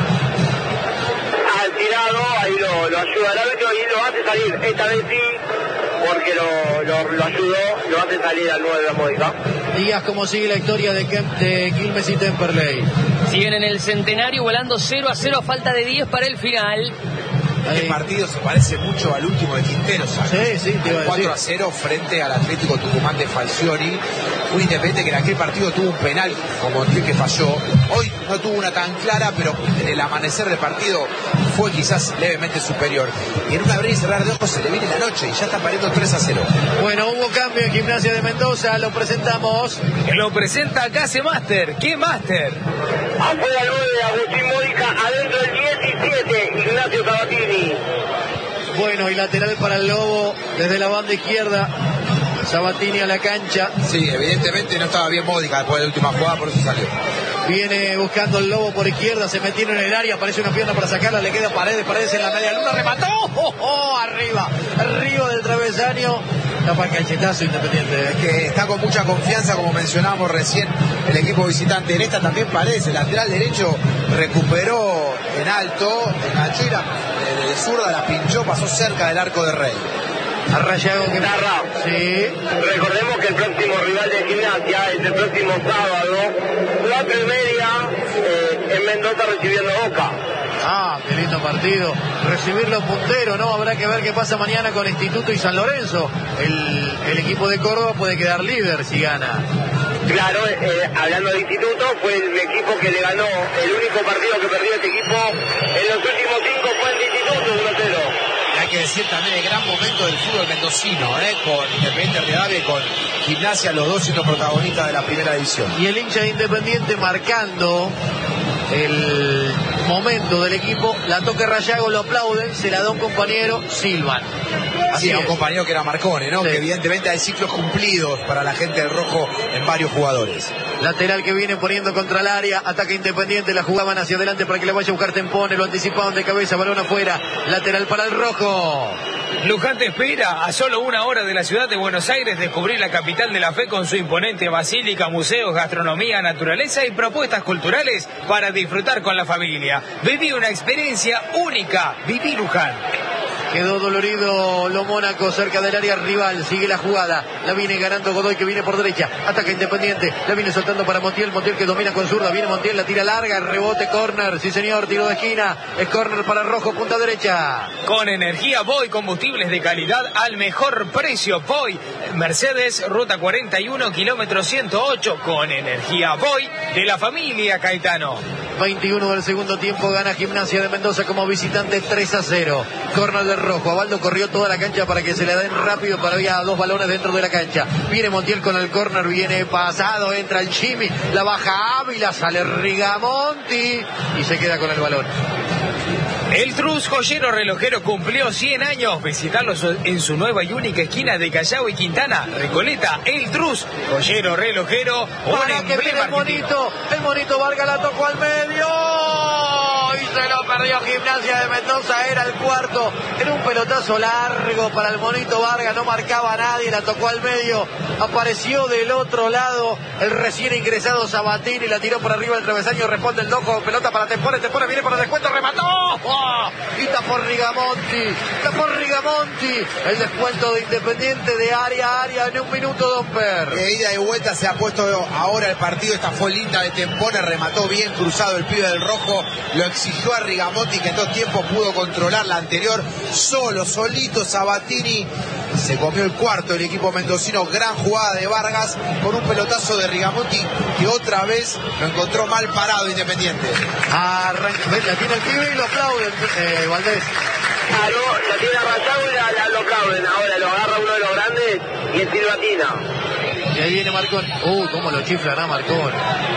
Al tirado, ahí lo, lo ayuda el árbitro y lo hace salir. Esta vez sí, porque lo, lo, lo ayudó, lo hace salir al nueve de la Módica. Digas cómo sigue la historia de, Kemp, de Quilmes y Temperley. Siguen en el centenario volando cero a cero a falta de diez para el final. Este partido se parece mucho al último de Quintero, ¿sabes? Sí, sí, te iba a decir. cuatro a cero frente al Atlético Tucumán de Falcioni. Un Independiente que en aquel partido tuvo un penal como el que falló. Hoy no tuvo una tan clara, pero en el amanecer del partido fue quizás levemente superior. Y en un abrir y cerrar de ojos se le viene la noche y ya está pariendo tres a cero. Bueno, hubo cambio en Gimnasia de Mendoza, lo presentamos. Lo presenta Case Master. ¿Qué Master? Afuera el nueve, Agustín Módica, adentro el diecisiete, Ignacio Sabatini. Bueno, y lateral para el Lobo desde la banda izquierda. Sabatini a la cancha. Sí, evidentemente no estaba bien Módica después de la última jugada, por eso salió. Viene buscando el Lobo por izquierda, se metió en el área, aparece una pierna para sacarla, le queda Paredes, Paredes en la media luna, remató, oh, oh, arriba, arriba del travesaño, tapa el cachetazo Independiente. Es que está con mucha confianza, como mencionábamos recién, el equipo visitante. En esta también Paredes, el lateral derecho, recuperó en alto, enganchó y la, de, de zurda la pinchó, pasó cerca del arco de Rey. A Rayago que Narra. Sí. Recordemos que el próximo rival de Gimnasia es el próximo sábado, cuatro y media, eh, en Mendoza recibiendo Boca. Ah, qué lindo partido. Recibirlo puntero, ¿no? Habrá que ver qué pasa mañana con Instituto y San Lorenzo. El, el equipo de Córdoba puede quedar líder si gana. Claro, eh, hablando de Instituto, fue el equipo que le ganó, el único partido que perdió este equipo en los últimos cinco fue el de Instituto, uno cero. Hay que decir también el gran momento del fútbol mendocino, ¿eh? Con Independiente Rivadavia y con Gimnasia, los dos siendo protagonistas de la primera división. Y el hincha de Independiente marcando el momento del equipo, la toca Rayago, lo aplauden, se la da un compañero, silban. Así a un compañero que era Marcone, ¿no? Sí. Que evidentemente hay ciclos cumplidos para la gente del rojo en varios jugadores. Lateral que viene poniendo contra el área, ataque Independiente, la jugaban hacia adelante para que le vaya a buscar Tempone, lo anticipaban de cabeza, balón afuera, lateral para el rojo. Luján te espera a solo una hora de la ciudad de Buenos Aires descubrir la capital de la fe con su imponente basílica, museos, gastronomía, naturaleza y propuestas culturales para disfrutar con la familia. Viví una experiencia única. Viví Luján. Quedó dolorido lo Mónaco cerca del área rival. Sigue la jugada. La viene ganando Godoy, que viene por derecha. Ataca Independiente. La viene soltando para Montiel. Montiel que domina con zurda. Viene Montiel, la tira larga. Rebote, córner. Sí, señor. Tiro de esquina. Es córner para Rojo, punta derecha. Con energía Voy, combustibles de calidad al mejor precio. Voy. Mercedes, ruta cuarenta y uno, kilómetro ciento ocho. Con energía Voy de la familia Caetano. veintiuno del segundo tiempo, gana Gimnasia de Mendoza como visitante tres a cero. Córner de Rojo. Abaldo corrió toda la cancha para que se le den rápido, para había dos balones dentro de la cancha. Viene Montiel con el córner, viene pasado, entra el Jimmy, la baja Ávila, sale Rigamonti y se queda con el balón. El Trus Joyero Relojero cumplió cien años. Visitarlos en su nueva y única esquina de Callao y Quintana. Recoleta, El Trus Joyero Relojero. Para que viene el monito. El monito Vargas la tocó al medio. Y se lo perdió Gimnasia de Mendoza. Era el cuarto. Era un pelotazo largo para el monito Vargas. No marcaba a nadie. La tocó al medio. Apareció del otro lado el recién ingresado Sabatini. La tiró por arriba del travesaño. Responde el loco. Pelota para Tempore. Tempore viene por el descuento. Remató. Y tapó Rigamonti, tapó Rigamonti, el descuento de Independiente de área a área en un minuto, Domper. De ida y vuelta se ha puesto ahora el partido. Esta fue linda de Tempone, remató bien cruzado el pibe del rojo, lo exigió a Rigamonti, que en dos tiempos pudo controlar la anterior, solo, solito Sabatini. Se comió el cuarto el equipo mendocino. Gran jugada de Vargas con un pelotazo de Rigamonti, que otra vez lo encontró mal parado Independiente. Arranca, la tiene el pibe y lo aplauden, eh, Valdés. Claro, la tiene arrancado y la, la, lo aplauden. Ahora lo agarra uno de los grandes y el silbatina. Y ahí viene Marcón. Uh, cómo lo chiflan a Marcón.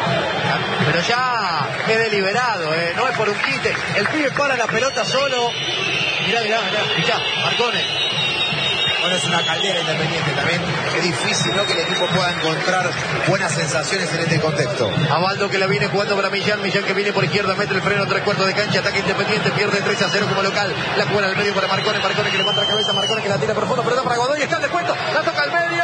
Pero ya es deliberado, eh. No es por un quite. El pibe para la pelota solo. Mirá, mirá, mirá. Mirá, Marcone. Bueno, es una caldera Independiente también. Es difícil, ¿no?, que el equipo pueda encontrar buenas sensaciones en este contexto. Abaldo que la viene jugando para Millán. Millán que viene por izquierda, mete el freno, tres cuartos de cancha, ataque Independiente, pierde tres a cero como local. La juega al medio para Marcone. Marcone que levanta la cabeza, Marcone que la tira profundo, pero para Godoy. Está el descuento, la toca al medio.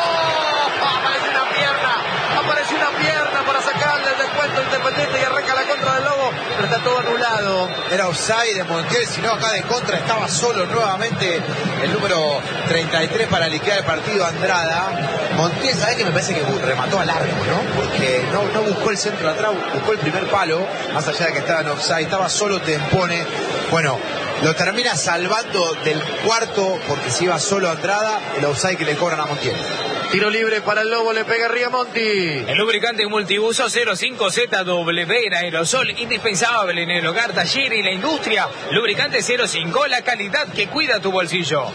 Aparece una pierna, aparece una pierna para sacarle el descuento Independiente y arranca la contra del Lobo, pero está todo anulado. Era offside de Montiel, sino acá de contra estaba solo nuevamente el número treinta y tres para liquidar el partido, Andrada. Montiel, ¿sabés que me parece que remató a largo, ¿no? Porque no, no buscó el centro de atrás, buscó el primer palo, más allá de que estaba en offside, estaba solo Tempone. Bueno, lo termina salvando del cuarto porque se iba solo Andrada, el offside que le cobran a Montiel. Tiro libre para el Lobo, le pega Rigamonti. El lubricante multiuso cero cinco Z W en aerosol, indispensable en el hogar, taller y la industria. Lubricante cero cinco, la calidad que cuida tu bolsillo.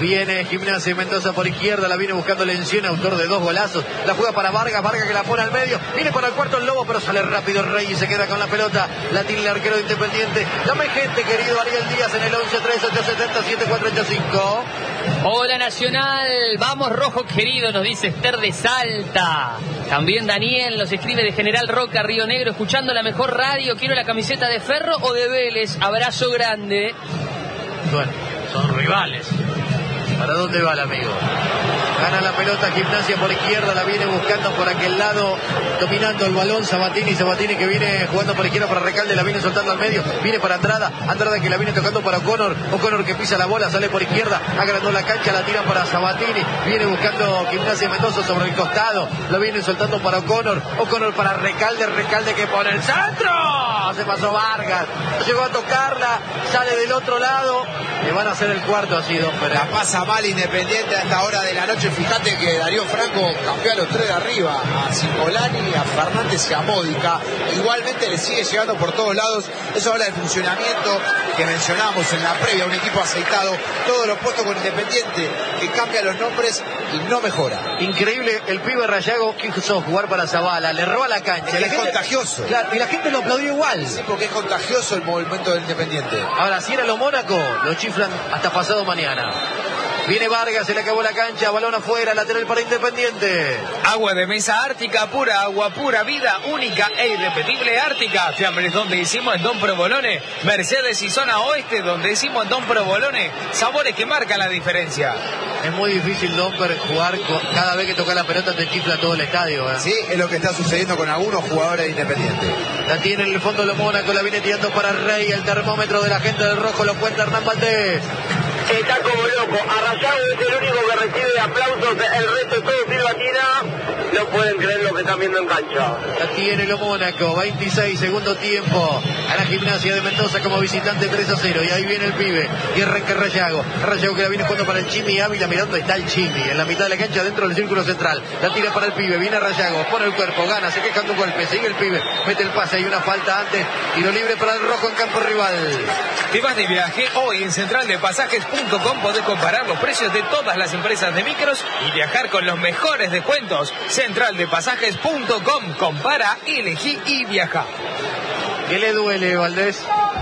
Viene Gimnasia Mendoza por izquierda, la viene buscando Lencioni, autor de dos golazos. La juega para Vargas, Vargas que la pone al medio. Viene para el cuarto el Lobo, pero sale rápido Rey y se queda con la pelota. La tiene el arquero de Independiente. Dame gente, querido Ariel Díaz, en el once tres ocho siete cero siete cuatro ocho cinco. Hola Nacional, vamos rojo querido, nos dice Esther de Salta. También Daniel nos escribe de General Roca, Río Negro, escuchando la mejor radio. Quiero la camiseta de Ferro o de Vélez. Abrazo grande. Bueno, son rivales. ¿Para dónde va el amigo? Gana la pelota Gimnasia por izquierda, la viene buscando por aquel lado, dominando el balón Sabatini, Sabatini que viene jugando por izquierda para Recalde, la viene soltando al medio, viene para Andrada, Andrada que la viene tocando para O'Connor, O'Connor que pisa la bola, sale por izquierda, agrandó la cancha, la tira para Sabatini, viene buscando Gimnasia Mendoza sobre el costado, lo viene soltando para O'Connor, O'Connor para Recalde, Recalde que pone el centro, se pasó Vargas, llegó a tocarla, sale del otro lado, le van a hacer el cuarto así, don Pérez. La pasa mal Independiente a esta hora de la noche. Fíjate que Darío Franco cambió a los tres de arriba, a Cingolani, a Fernández y a Módica. Igualmente le sigue llegando por todos lados. Eso habla del funcionamiento que mencionamos en la previa, un equipo aceitado, todo lo puesto con Independiente, que cambia los nombres y no mejora. Increíble, el pibe Rayago quiso jugar para Zavala, le roba la cancha. Es, la es gente, contagioso. Claro, y la gente lo aplaudió igual. Sí, porque es contagioso el movimiento del Independiente. Ahora, si era lo Mónaco, lo chiflan hasta pasado mañana. Viene Vargas, se le acabó la cancha, balón afuera, lateral para Independiente. Agua de mesa Ártica, pura agua, pura vida, única e irrepetible Ártica. Fiambres donde hicimos en Don Provolone. Mercedes y zona oeste donde hicimos en Don Provolone. Sabores que marcan la diferencia. Es muy difícil, Domper, jugar con, cada vez que toca la pelota te chifla todo el estadio. ¿eh? Sí, es lo que está sucediendo con algunos jugadores de Independiente. La tiene en el fondo de Mónaco, la viene tirando para Rey, el termómetro de la gente del rojo lo cuenta Hernán Valdés. Está como loco. Arrayado es el único que recibe aplausos. El resto todo silbatina. No pueden creer lo que están viendo en cancha. La tiene lo Mónaco. veintiséis, segundo tiempo. A la Gimnasia de Mendoza como visitante tres a cero. Y ahí viene el pibe. Y arranca Rayago. Rayago que la viene jugando para el Chimi Ávila. Mirando, está el Chimi. En la mitad de la cancha, dentro del círculo central. La tira para el pibe. Viene Rayago. Pone el cuerpo. Gana. Se queja un golpe. Sigue el pibe. Mete el pase. Hay una falta antes. Tiro libre para el rojo en campo rival. Te vas de viaje hoy en Central de Pasajes punto com. Podés comparar los precios de todas las empresas de micros y viajar con los mejores descuentos. Central de Pasajes punto com. Compara, elegí y viaja. ¿Qué le duele, Valdés?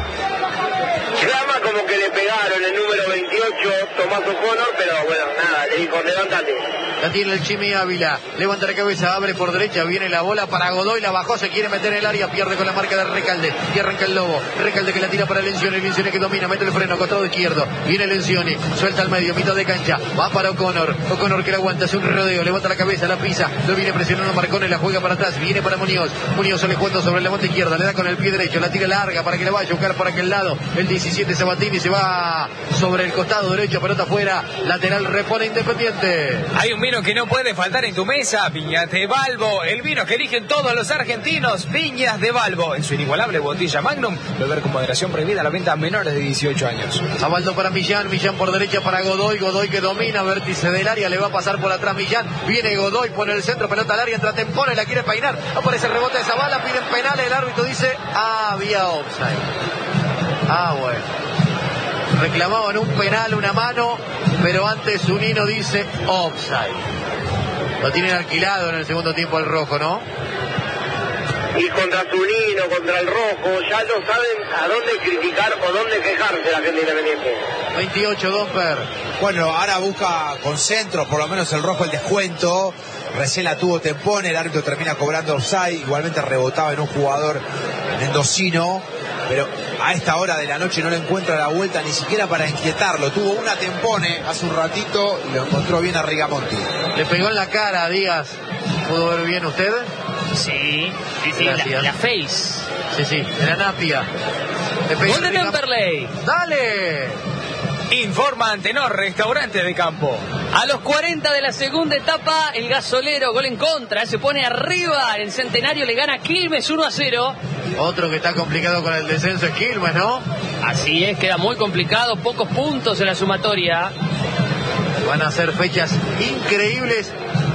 Llama como que le pegaron el número veintiocho, Tomás O'Connor, pero bueno, nada, le dijo, levántate. La tiene el Chimi Ávila, levanta la cabeza, abre por derecha, viene la bola para Godoy, la bajó, se quiere meter en el área, pierde con la marca de Recalde, y arranca el Lobo, Recalde que la tira para Lencioni, Lencioni que domina, mete el freno, costado izquierdo, viene Lencioni, suelta al medio, mitad de cancha, va para O'Connor, O'Connor que la aguanta, hace un rodeo, levanta la cabeza, la pisa, lo viene presionando Marcone, la juega para atrás, viene para Muñoz, Muñoz sale jugando sobre la monta izquierda, le da con el pie derecho, la tira larga para que la vaya a buscar por aquel lado, el diecisiete Sabatini se va sobre el costado derecho, pelota afuera, lateral repone Independiente. Hay un vino que no puede faltar en tu mesa, Viñas de Balbo, el vino que eligen todos los argentinos, Viñas de Balbo, en su inigualable botella Magnum, beber con moderación prohibida, la venta a menores de dieciocho años. Abaldo para Millán, Millán por derecha para Godoy, Godoy que domina, vértice del área, le va a pasar por atrás Millán, viene Godoy, pone el centro, pelota al área, entra Tempone, la quiere peinar, aparece el rebote de esa bala, piden penal, el árbitro dice, ah, había offside. Ah, bueno. Reclamaban un penal, una mano, pero antes Zunino dice offside. Lo tienen alquilado en el segundo tiempo el rojo, ¿no? Y contra Zunino, contra el rojo, ya no saben a dónde criticar o dónde quejarse la gente Independiente. veintiocho, Domper. Bueno, ahora busca con centros, por lo menos el rojo el descuento. Recién la tuvo Tempone, el árbitro termina cobrando offside, igualmente rebotaba en un jugador mendocino, pero a esta hora de la noche no le encuentra la vuelta ni siquiera para inquietarlo. Tuvo una Tempone hace un ratito y lo encontró bien a Rigamonti. Le pegó en la cara a Díaz. ¿Pudo ver bien usted? Sí, sí, sí, la, la face. Sí, sí, en la napia. Gol de Temperley. ¡Dale! Informa Antenor, restaurante de campo. A los cuarenta de la segunda etapa, el Gasolero, gol en contra, se pone arriba. El Centenario le gana Quilmes uno a cero. Otro que está complicado con el descenso es Quilmes, ¿no? Así es, queda muy complicado, pocos puntos en la sumatoria. Van a ser fechas increíbles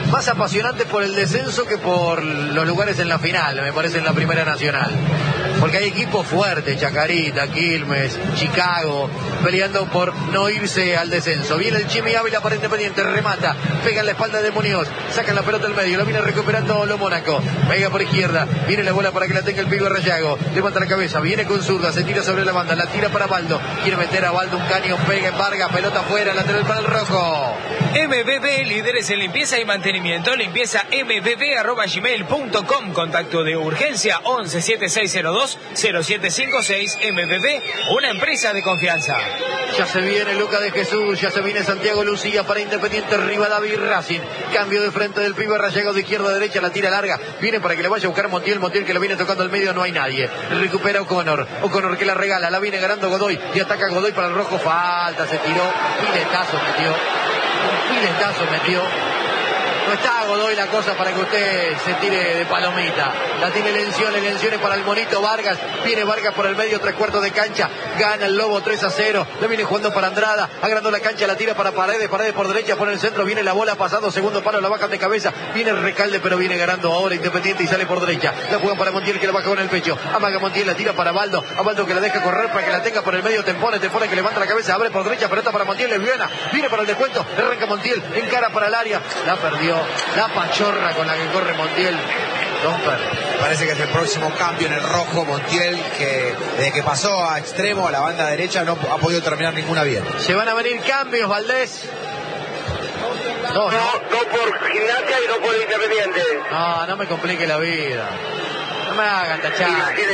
más apasionante por el descenso que por los lugares en la final, me parece, en la Primera Nacional. Porque hay equipos fuertes, Chacarita, Quilmes, Chicago, peleando por no irse al descenso. Viene el Chimi Ávila para Independiente, remata, pega en la espalda de Muñoz, sacan la pelota al medio, lo viene recuperando lo Mónaco, pega por izquierda, viene la bola para que la tenga el Pibe Rayago, levanta la cabeza, viene con zurda, se tira sobre la banda, la tira para Baldo, quiere meter a Baldo un caño, pega en Vargas, pelota afuera, lateral para el rojo. M B B, líderes en limpieza y mantenimiento, limpieza m b b arroba gmail punto com, contacto de urgencia once setenta y seis cero dos cero siete cinco seis. M B B, una empresa de confianza. Ya se viene Luca de Jesús, ya se viene Santiago Lucía para Independiente, Rivadavia Racing, cambio de frente del Pibe Rayago de izquierda a derecha, la tira larga, viene para que le vaya a buscar Montiel, Montiel que lo viene tocando al medio, no hay nadie, recupera O'Connor, O'Connor que la regala, la viene ganando Godoy, y ataca Godoy para el rojo, falta, se tiró, piletazo metió, un piletazo metió. No está Godoy la cosa para que usted se tire de palomita. La tiene Lencioni, Lencioni para el monito Vargas. Viene Vargas por el medio, tres cuartos de cancha. Gana el Lobo tres a cero. Le viene jugando para Andrada. Agrandó la cancha, la tira para Paredes. Paredes por derecha, por el centro. Viene la bola pasando, segundo palo, la bajan de cabeza. Viene el Recalde, pero viene ganando ahora Independiente y sale por derecha. La juegan para Montiel que la baja con el pecho. Amaga Montiel, la tira para Baldo. A Baldo que la deja correr para que la tenga por el medio. Tempone, Tempone que levanta la cabeza. Abre por derecha, pelota para Montiel. Le viene, viene para el descuento. Arranca Montiel, encara para el área. La perdió. La pachorra con la que corre Montiel. Domper. Parece que es el próximo cambio en el rojo. Montiel, que desde que pasó a extremo, a la banda derecha, no ha podido terminar ninguna bien. Se van a venir cambios, Valdés. No, no, no por Gimnasia y no por Independiente. No, no me complique la vida. No me hagan tachar.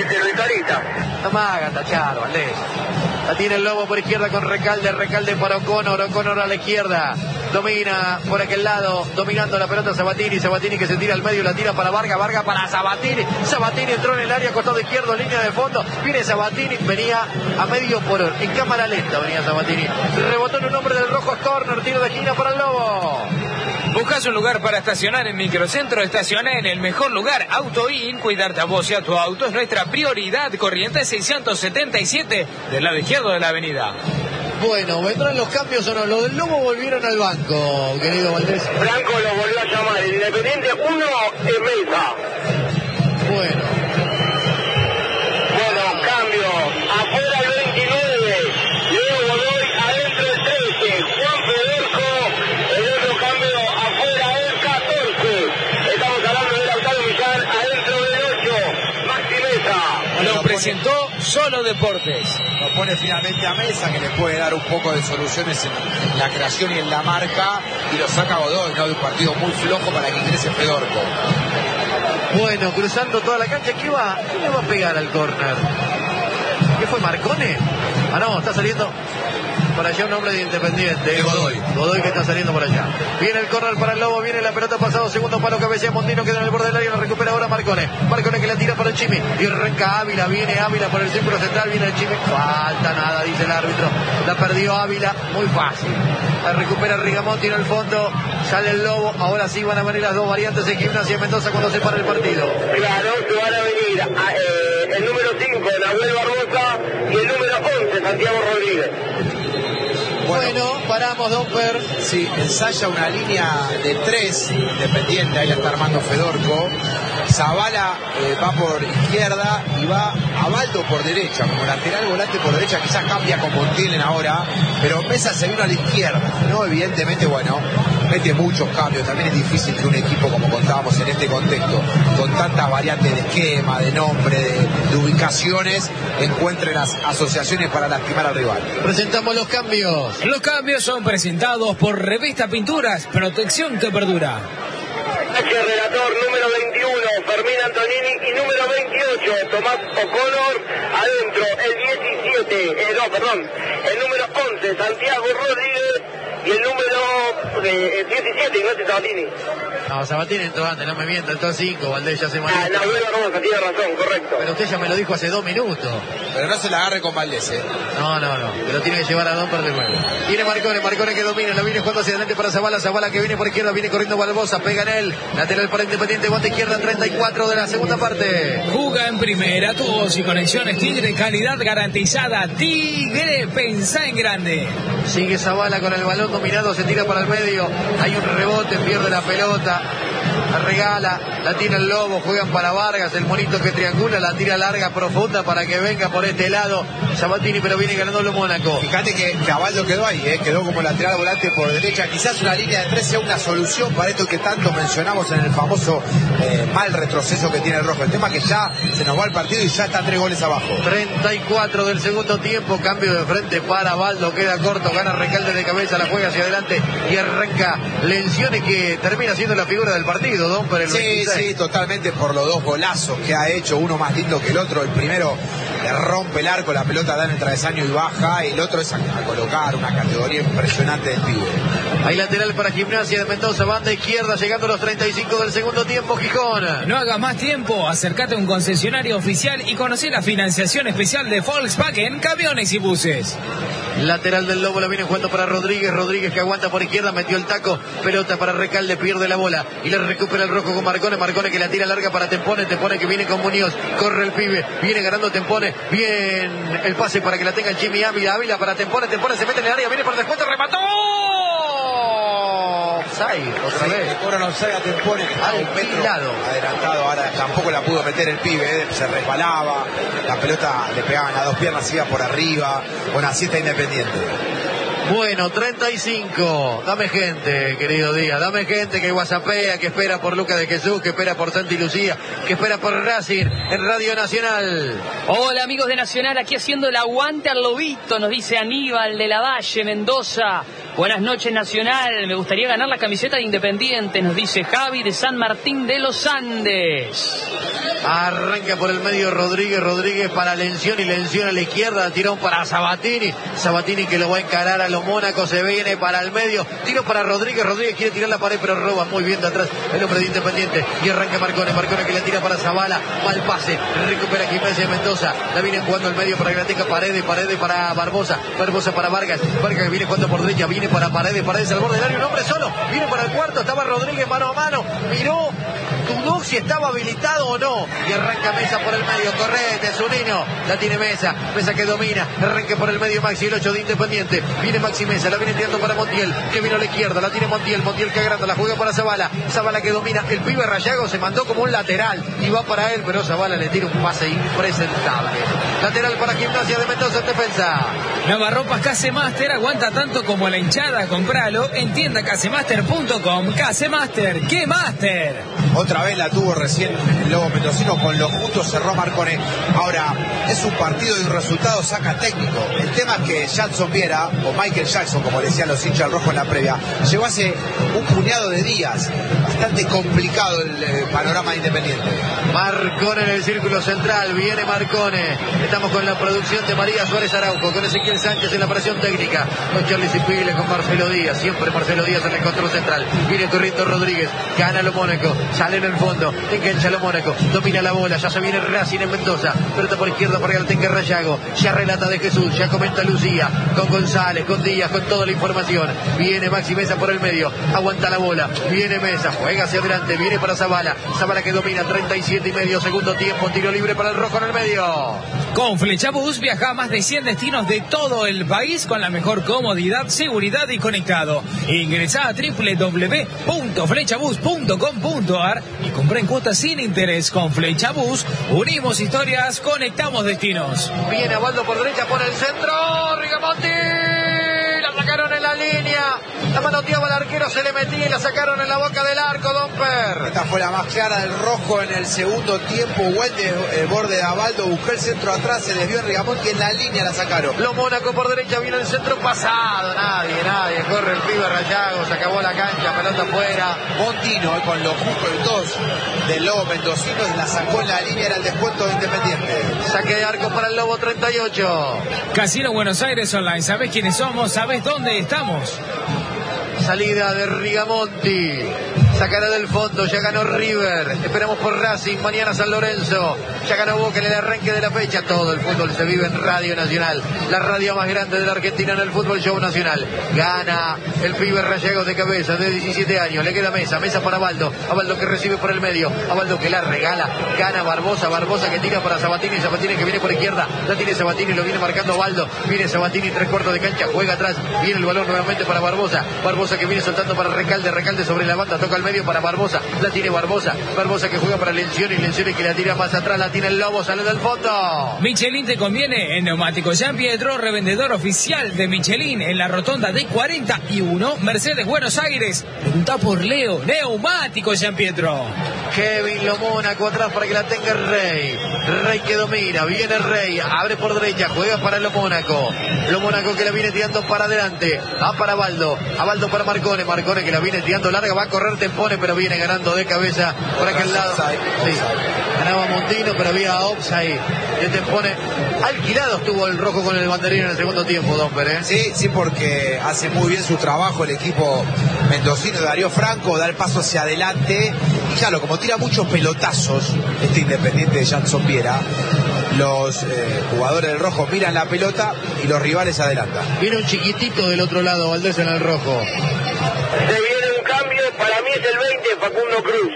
No me hagan tachar, Valdés. La tiene el Lobo por izquierda con Recalde, Recalde para O'Connor, O'Connor a la izquierda. Domina por aquel lado, dominando la pelota Sabatini, Sabatini que se tira al medio, la tira para Vargas, Vargas para Sabatini, Sabatini entró en el área, costado izquierdo, línea de fondo, viene Sabatini, venía a medio por hora, en cámara lenta venía Sabatini, rebotó en un hombre del rojo, corner, tiro de esquina para el Lobo. ¿Buscas un lugar para estacionar en Microcentro? Estaciona en el mejor lugar, AutoIn. Cuidarte a vos y a tu auto es nuestra prioridad. Corrientes seiscientos setenta y siete, del lado izquierdo de la avenida. Bueno, ¿vendrán los cambios o no? Los del Lobo volvieron al banco, querido Valdés. Blanco lo volvió a llamar, Independiente uno en Mesa. Bueno. Bueno, cambio. Afuera el veintinueve. Leo Godoy, adentro el trece. Juan Federico. El otro cambio afuera el catorce. Estamos hablando de Lautaro Millán, adentro del ocho. Maxi Mesa. Lo presentó Solo Deportes. Lo pone finalmente a Mesa, que le puede dar un poco de soluciones en la creación y en la marca, y lo saca Godoy, ¿no? De un partido muy flojo para que ingrese Fedorco. Bueno, cruzando toda la cancha, ¿qué va? ¿Quién le va a pegar al córner? ¿Qué fue, Marcone? Ah, no, está saliendo por allá un hombre de Independiente. De Godoy. Godoy que está saliendo por allá. Viene el córner para el Lobo, viene la pelota pasado, segundo palo, cabecea Montino, queda en el borde del área, la recupera ahora Marcone. Marcone que la tira para el Chimi, y arranca Ávila, viene Ávila por el círculo central, viene el Chimi. Falta nada, dice el árbitro. La perdió Ávila, muy fácil. La recupera Rigamonti en el fondo, sale el Lobo, ahora sí van a venir las dos variantes en Gimnasia Mendoza cuando se para el partido. Claro, se van a venir a, eh, el número cinco, Nahuel Barbosa, y el número once, Santiago Rodríguez. Bueno, paramos, Domper. Sí, ensaya una línea de tres Independiente, ahí la está armando Fedorco. Zavala eh, va por izquierda y va a Baldo por derecha, como lateral volante por derecha, quizás cambia con Montiel ahora, pero Mesa se vino a la izquierda, ¿no? Evidentemente, bueno, mete muchos cambios, también es difícil que un equipo, como contábamos en este contexto, con tantas variantes de esquema, de nombre, de, de ubicaciones, encuentre las asociaciones para lastimar al rival. Presentamos los cambios. Los cambios son presentados por Revista Pinturas, protección que perdura. H, relator número veintiuno, Fermín Antonini, y número veintiocho, Tomás O'Connor, adentro el diecisiete, eh, no, perdón, el número once, Santiago Rodríguez, y el número eh, diecisiete, Ignacio Sabatini. No, Sabatini entró antes, no me miento, entró cinco, Valdés ya se Ah, maneja. Nahuel Barbosa, tiene razón, correcto. Pero usted ya me lo dijo hace dos minutos. Pero no se la agarre con Valdés, ¿eh? No, no, no, que lo tiene que llevar a Domper de nuevo. Viene Marcone, Marcone que domina, lo viene jugando hacia adelante para Zavala, Zavala que viene por izquierda, viene corriendo Barbosa, pega en él, lateral para Independiente, guante izquierda, treinta y cuatro de la segunda parte. Juga en primera, tubos y conexiones Tigre, calidad garantizada. Tigre, pensá en grande. Sigue Zavala con el balón dominado, se tira para el medio, hay un rebote, pierde la pelota, la regala, la tira el Lobo, juegan para Vargas, el monito que triangula, la tira larga, profunda para que venga por este lado Sabatini, pero viene ganando el Mónaco. Fíjate que Caballo quedó ahí, ¿eh? Quedó como lateral volante por derecha, quizás una línea de tres sea una solución para esto que tanto mencionamos en el famoso eh, mal retroceso que tiene el rojo. El tema es que ya se nos va el partido y ya está tres goles abajo. treinta y cuatro del segundo tiempo, cambio de frente para Baldo, queda corto, gana Recalde de cabeza, la juega hacia adelante y arranca Lencioni, que termina siendo la figura del partido, Don, por el Sí, veintiséis. sí, totalmente, por los dos golazos que ha hecho, uno más lindo que el otro. El primero le rompe el arco, la pelota da en el travesaño y baja, y el otro es a, a colocar una categoría impresionante del pibe. Hay lateral para Gimnasia de Mendoza, banda izquierda, llegando a los treinta y cinco del segundo tiempo, Gijón. No hagas más tiempo, acércate a un concesionario oficial y conoce la financiación especial de Volkswagen, camiones y buses. Lateral del Lobo, la viene jugando para Rodríguez, Rodríguez que aguanta por izquierda, metió el taco, pelota para Recalde, pierde la bola y le recupera el rojo con Marcone, Marcone que la tira larga para Tempone, Tempone que viene con Muñoz, corre el pibe, viene ganando Tempone, bien el pase para que la tenga Jimmy Ávila, Ávila para Tempone, Tempone se mete en el área, viene por el descuento, remató. Offside, otra Sí, vez. le cobran offside a Tempone, que estaba un metro adelantado, ahora tampoco la pudo meter el pibe, eh, se resbalaba, la pelota le pegaban a dos piernas, iba por arriba, bueno, así está Independiente. Bueno, treinta y cinco. Dame gente, querido Díaz. Dame gente que whatsappea, que espera por Lucas de Jesús, que espera por Santi Lucía, que espera por Racing en Radio Nacional. Hola amigos de Nacional, aquí haciendo el aguante al Lobito, nos dice Aníbal de la Valle, Mendoza. Buenas noches Nacional, me gustaría ganar la camiseta de Independiente, nos dice Javi de San Martín de los Andes. Arranca por el medio Rodríguez, Rodríguez para Lencioni, Lencioni a la izquierda, tirón para Sabatini, Sabatini que lo va a encarar a los Mónacos, se viene para el medio, tiro para Rodríguez, Rodríguez quiere tirar la pared pero roba muy bien de atrás el hombre de Independiente y arranca Marcone, Marcone que le tira para Zavala, mal pase, recupera Gimnasia de Mendoza, la viene jugando el medio para que la tenga Paredes, Paredes para Barbosa, Barbosa para Vargas, Vargas que viene jugando por derecha, viene para Paredes, Paredes al borde del área, un hombre solo, viene para el cuarto, estaba Rodríguez mano a mano, miró, dudó si estaba habilitado o no, y arranca Mesa por el medio, correte, Zunino, la tiene Mesa, Mesa que domina, arranca por el medio Maxi, el ocho de Independiente, viene Maxi Mesa, la viene tirando para Montiel, que vino a la izquierda, la tiene Montiel, Montiel que agranda, la juega para Zavala, Zavala que domina, el pibe Rayago se mandó como un lateral, y va para él, pero Zavala le tira un pase impresentable. Lateral para Gimnasia de Mendoza en defensa. Lavarropas Casemaster aguanta tanto como la hinchada, compralo en tienda casemaster punto com. Casemaster, ¡qué master! Otra vez la tuvo recién el Lobo Mendocino, con lo justo cerró Marcone. Ahora, es un partido y un resultado saca técnico. El tema es que Jackson Viera, o Michael Jackson, como le decían los hinchas al rojo en la previa, llegó hace un puñado de días. Bastante complicado el eh, panorama de Independiente. Marcone en el círculo central, viene Marcone. Estamos con la producción de María Suárez Araujo, con Ezequiel Sánchez en la operación técnica, con Charlie Cipile, con Marcelo Díaz, siempre Marcelo Díaz en el control central. Viene corriendo Rodríguez, gana lo Mónaco, sale en el fondo, engancha lo Mónaco, domina la bola, ya se viene Racing en Mendoza, pelota por izquierda para que la tenga Rayago, ya relata de Jesús, ya comenta Lucía, con González, con Díaz, con toda la información. Viene Maxi Mesa por el medio, aguanta la bola, viene Mesa, juega hacia adelante, viene para Zavala, Zavala que domina, treinta y siete y medio, segundo tiempo, tiro libre para el rojo en el medio. Con Flechabús viaja a más de cien destinos de todo el país con la mejor comodidad, seguridad y conectado. Ingresá a doble u doble u doble u punto flechabús punto com punto a r y compra en cuotas sin interés. Con Flechabús unimos historias, conectamos destinos. Viene Abaldo por derecha, por el centro, Rigamonti, la sacaron en la línea, la manoteaba el arquero, se le metía y la sacaron en la boca del arco, Domper. Esta fue la más clara del rojo en el segundo tiempo. Buen de, eh, borde de Abaldo, buscó el centro atrás, se desvió en Rigamonti, en la línea la sacaron. Los Mónaco por derecha, viene el centro pasado, nadie, nadie, corre el pibe Rayago, se acabó la cancha, pelota afuera. Montino, eh, con los justos del Lobo Mendocino, la sacó en la línea, era el descuento de Independiente. Saque de arco para el Lobo, treinta y ocho. Casino Buenos Aires Online, ¿sabés quiénes somos? ¿Sabés dónde estamos? Salida de Rigamonti, Sacará del fondo, ya ganó River. Esperamos por Racing, mañana San Lorenzo. Ya ganó Boca en el arranque de la fecha. Todo el fútbol se vive en Radio Nacional, la radio más grande de la Argentina en el fútbol show nacional. Gana el pibe Rayagos de cabeza, de diecisiete años. Le queda Mesa, Mesa para Abaldo. Abaldo que recibe por el medio. Abaldo que la regala. Gana Barbosa, Barbosa que tira para Sabatini. Sabatini que viene por izquierda. La tiene Sabatini, lo viene marcando Abaldo. Viene Sabatini, tres cuartos de cancha, juega atrás. Viene el balón nuevamente para Barbosa. Barbosa que viene soltando para Recalde. Recalde sobre la banda, toca al medio para Barbosa. La tiene Barbosa. Barbosa que juega para Lencioni. Lencioni que la tira más atrás. La tiene el Lobo, sale del fondo. Michelin te conviene en Neumáticos San Pietro, revendedor oficial de Michelin en la rotonda de cuarenta y uno, Mercedes, Buenos Aires. Pregunta por Leo. Neumáticos San Pietro. Kevin Lo Mónaco atrás para que la tenga Rey. Rey que domina, viene Rey, abre por derecha, juega para Lo Mónaco. Lo Mónaco que la viene tirando para adelante. Va para Abaldo. Abaldo para Marcone. Marcone que la viene tirando larga, va a correr Tempone, pero viene ganando de cabeza por aquel lado. Sí. Ganaba Montino, pero había offside. Y Tempone alquilado estuvo el rojo con el banderín en el segundo tiempo, Domper, ¿eh? Sí, sí, porque hace muy bien su trabajo el equipo mendocino de Darío Franco, da el paso hacia adelante. Y claro, como tira muchos pelotazos este Independiente de Jackson Viera, los eh, jugadores del rojo miran la pelota y los rivales adelantan. Viene un chiquitito del otro lado, Valdés en el rojo. Se viene un cambio, para mí es el veinte, Facundo Cruz.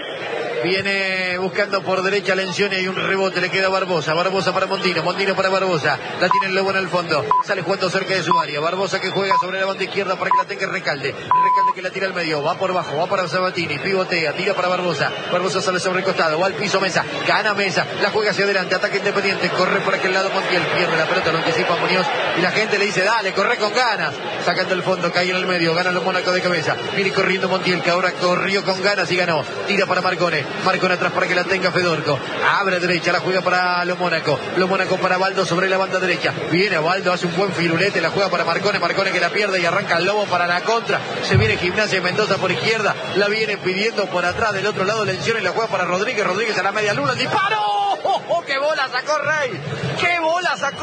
Viene buscando por derecha Lencioni y un rebote, le queda Barbosa. Barbosa para Montino, Montino para Barbosa. La tiene el Lobo en el fondo. Sale jugando cerca de su área. Barbosa que juega sobre la banda izquierda para que la tenga Recalde. Recalde que la tira al medio. Va por bajo, va para Sabatini. Pivotea, tira para Barbosa. Barbosa sale sobre el costado. Va al piso Mesa. Gana Mesa. La juega hacia adelante. Ataque Independiente. Corre por aquel lado Montiel. Pierde la pelota, lo anticipa Muñoz. Y la gente le dice, dale, corre con ganas. Sacando el fondo, cae en el medio. Gana Lo Mónaco de cabeza. Viene corriendo Montiel, que ahora corrió con ganas y ganó. Tira para Marcone. Marcone atrás para que la tenga Fedorco. Abre derecha, la juega para Lo Mónaco. Lo Mónaco para Abaldo sobre la banda derecha. Viene Abaldo, hace un buen firulete, la juega para Marcone. Marcone que la pierde y arranca el Lobo para la contra. Se viene Gimnasia Mendoza por izquierda. La viene pidiendo por atrás del otro lado Lencioni. La juega para Rodríguez. Rodríguez a la media luna. ¡Disparo! ¡Oh, oh, oh! ¡Qué bola sacó Rey! ¡Qué bola sacó!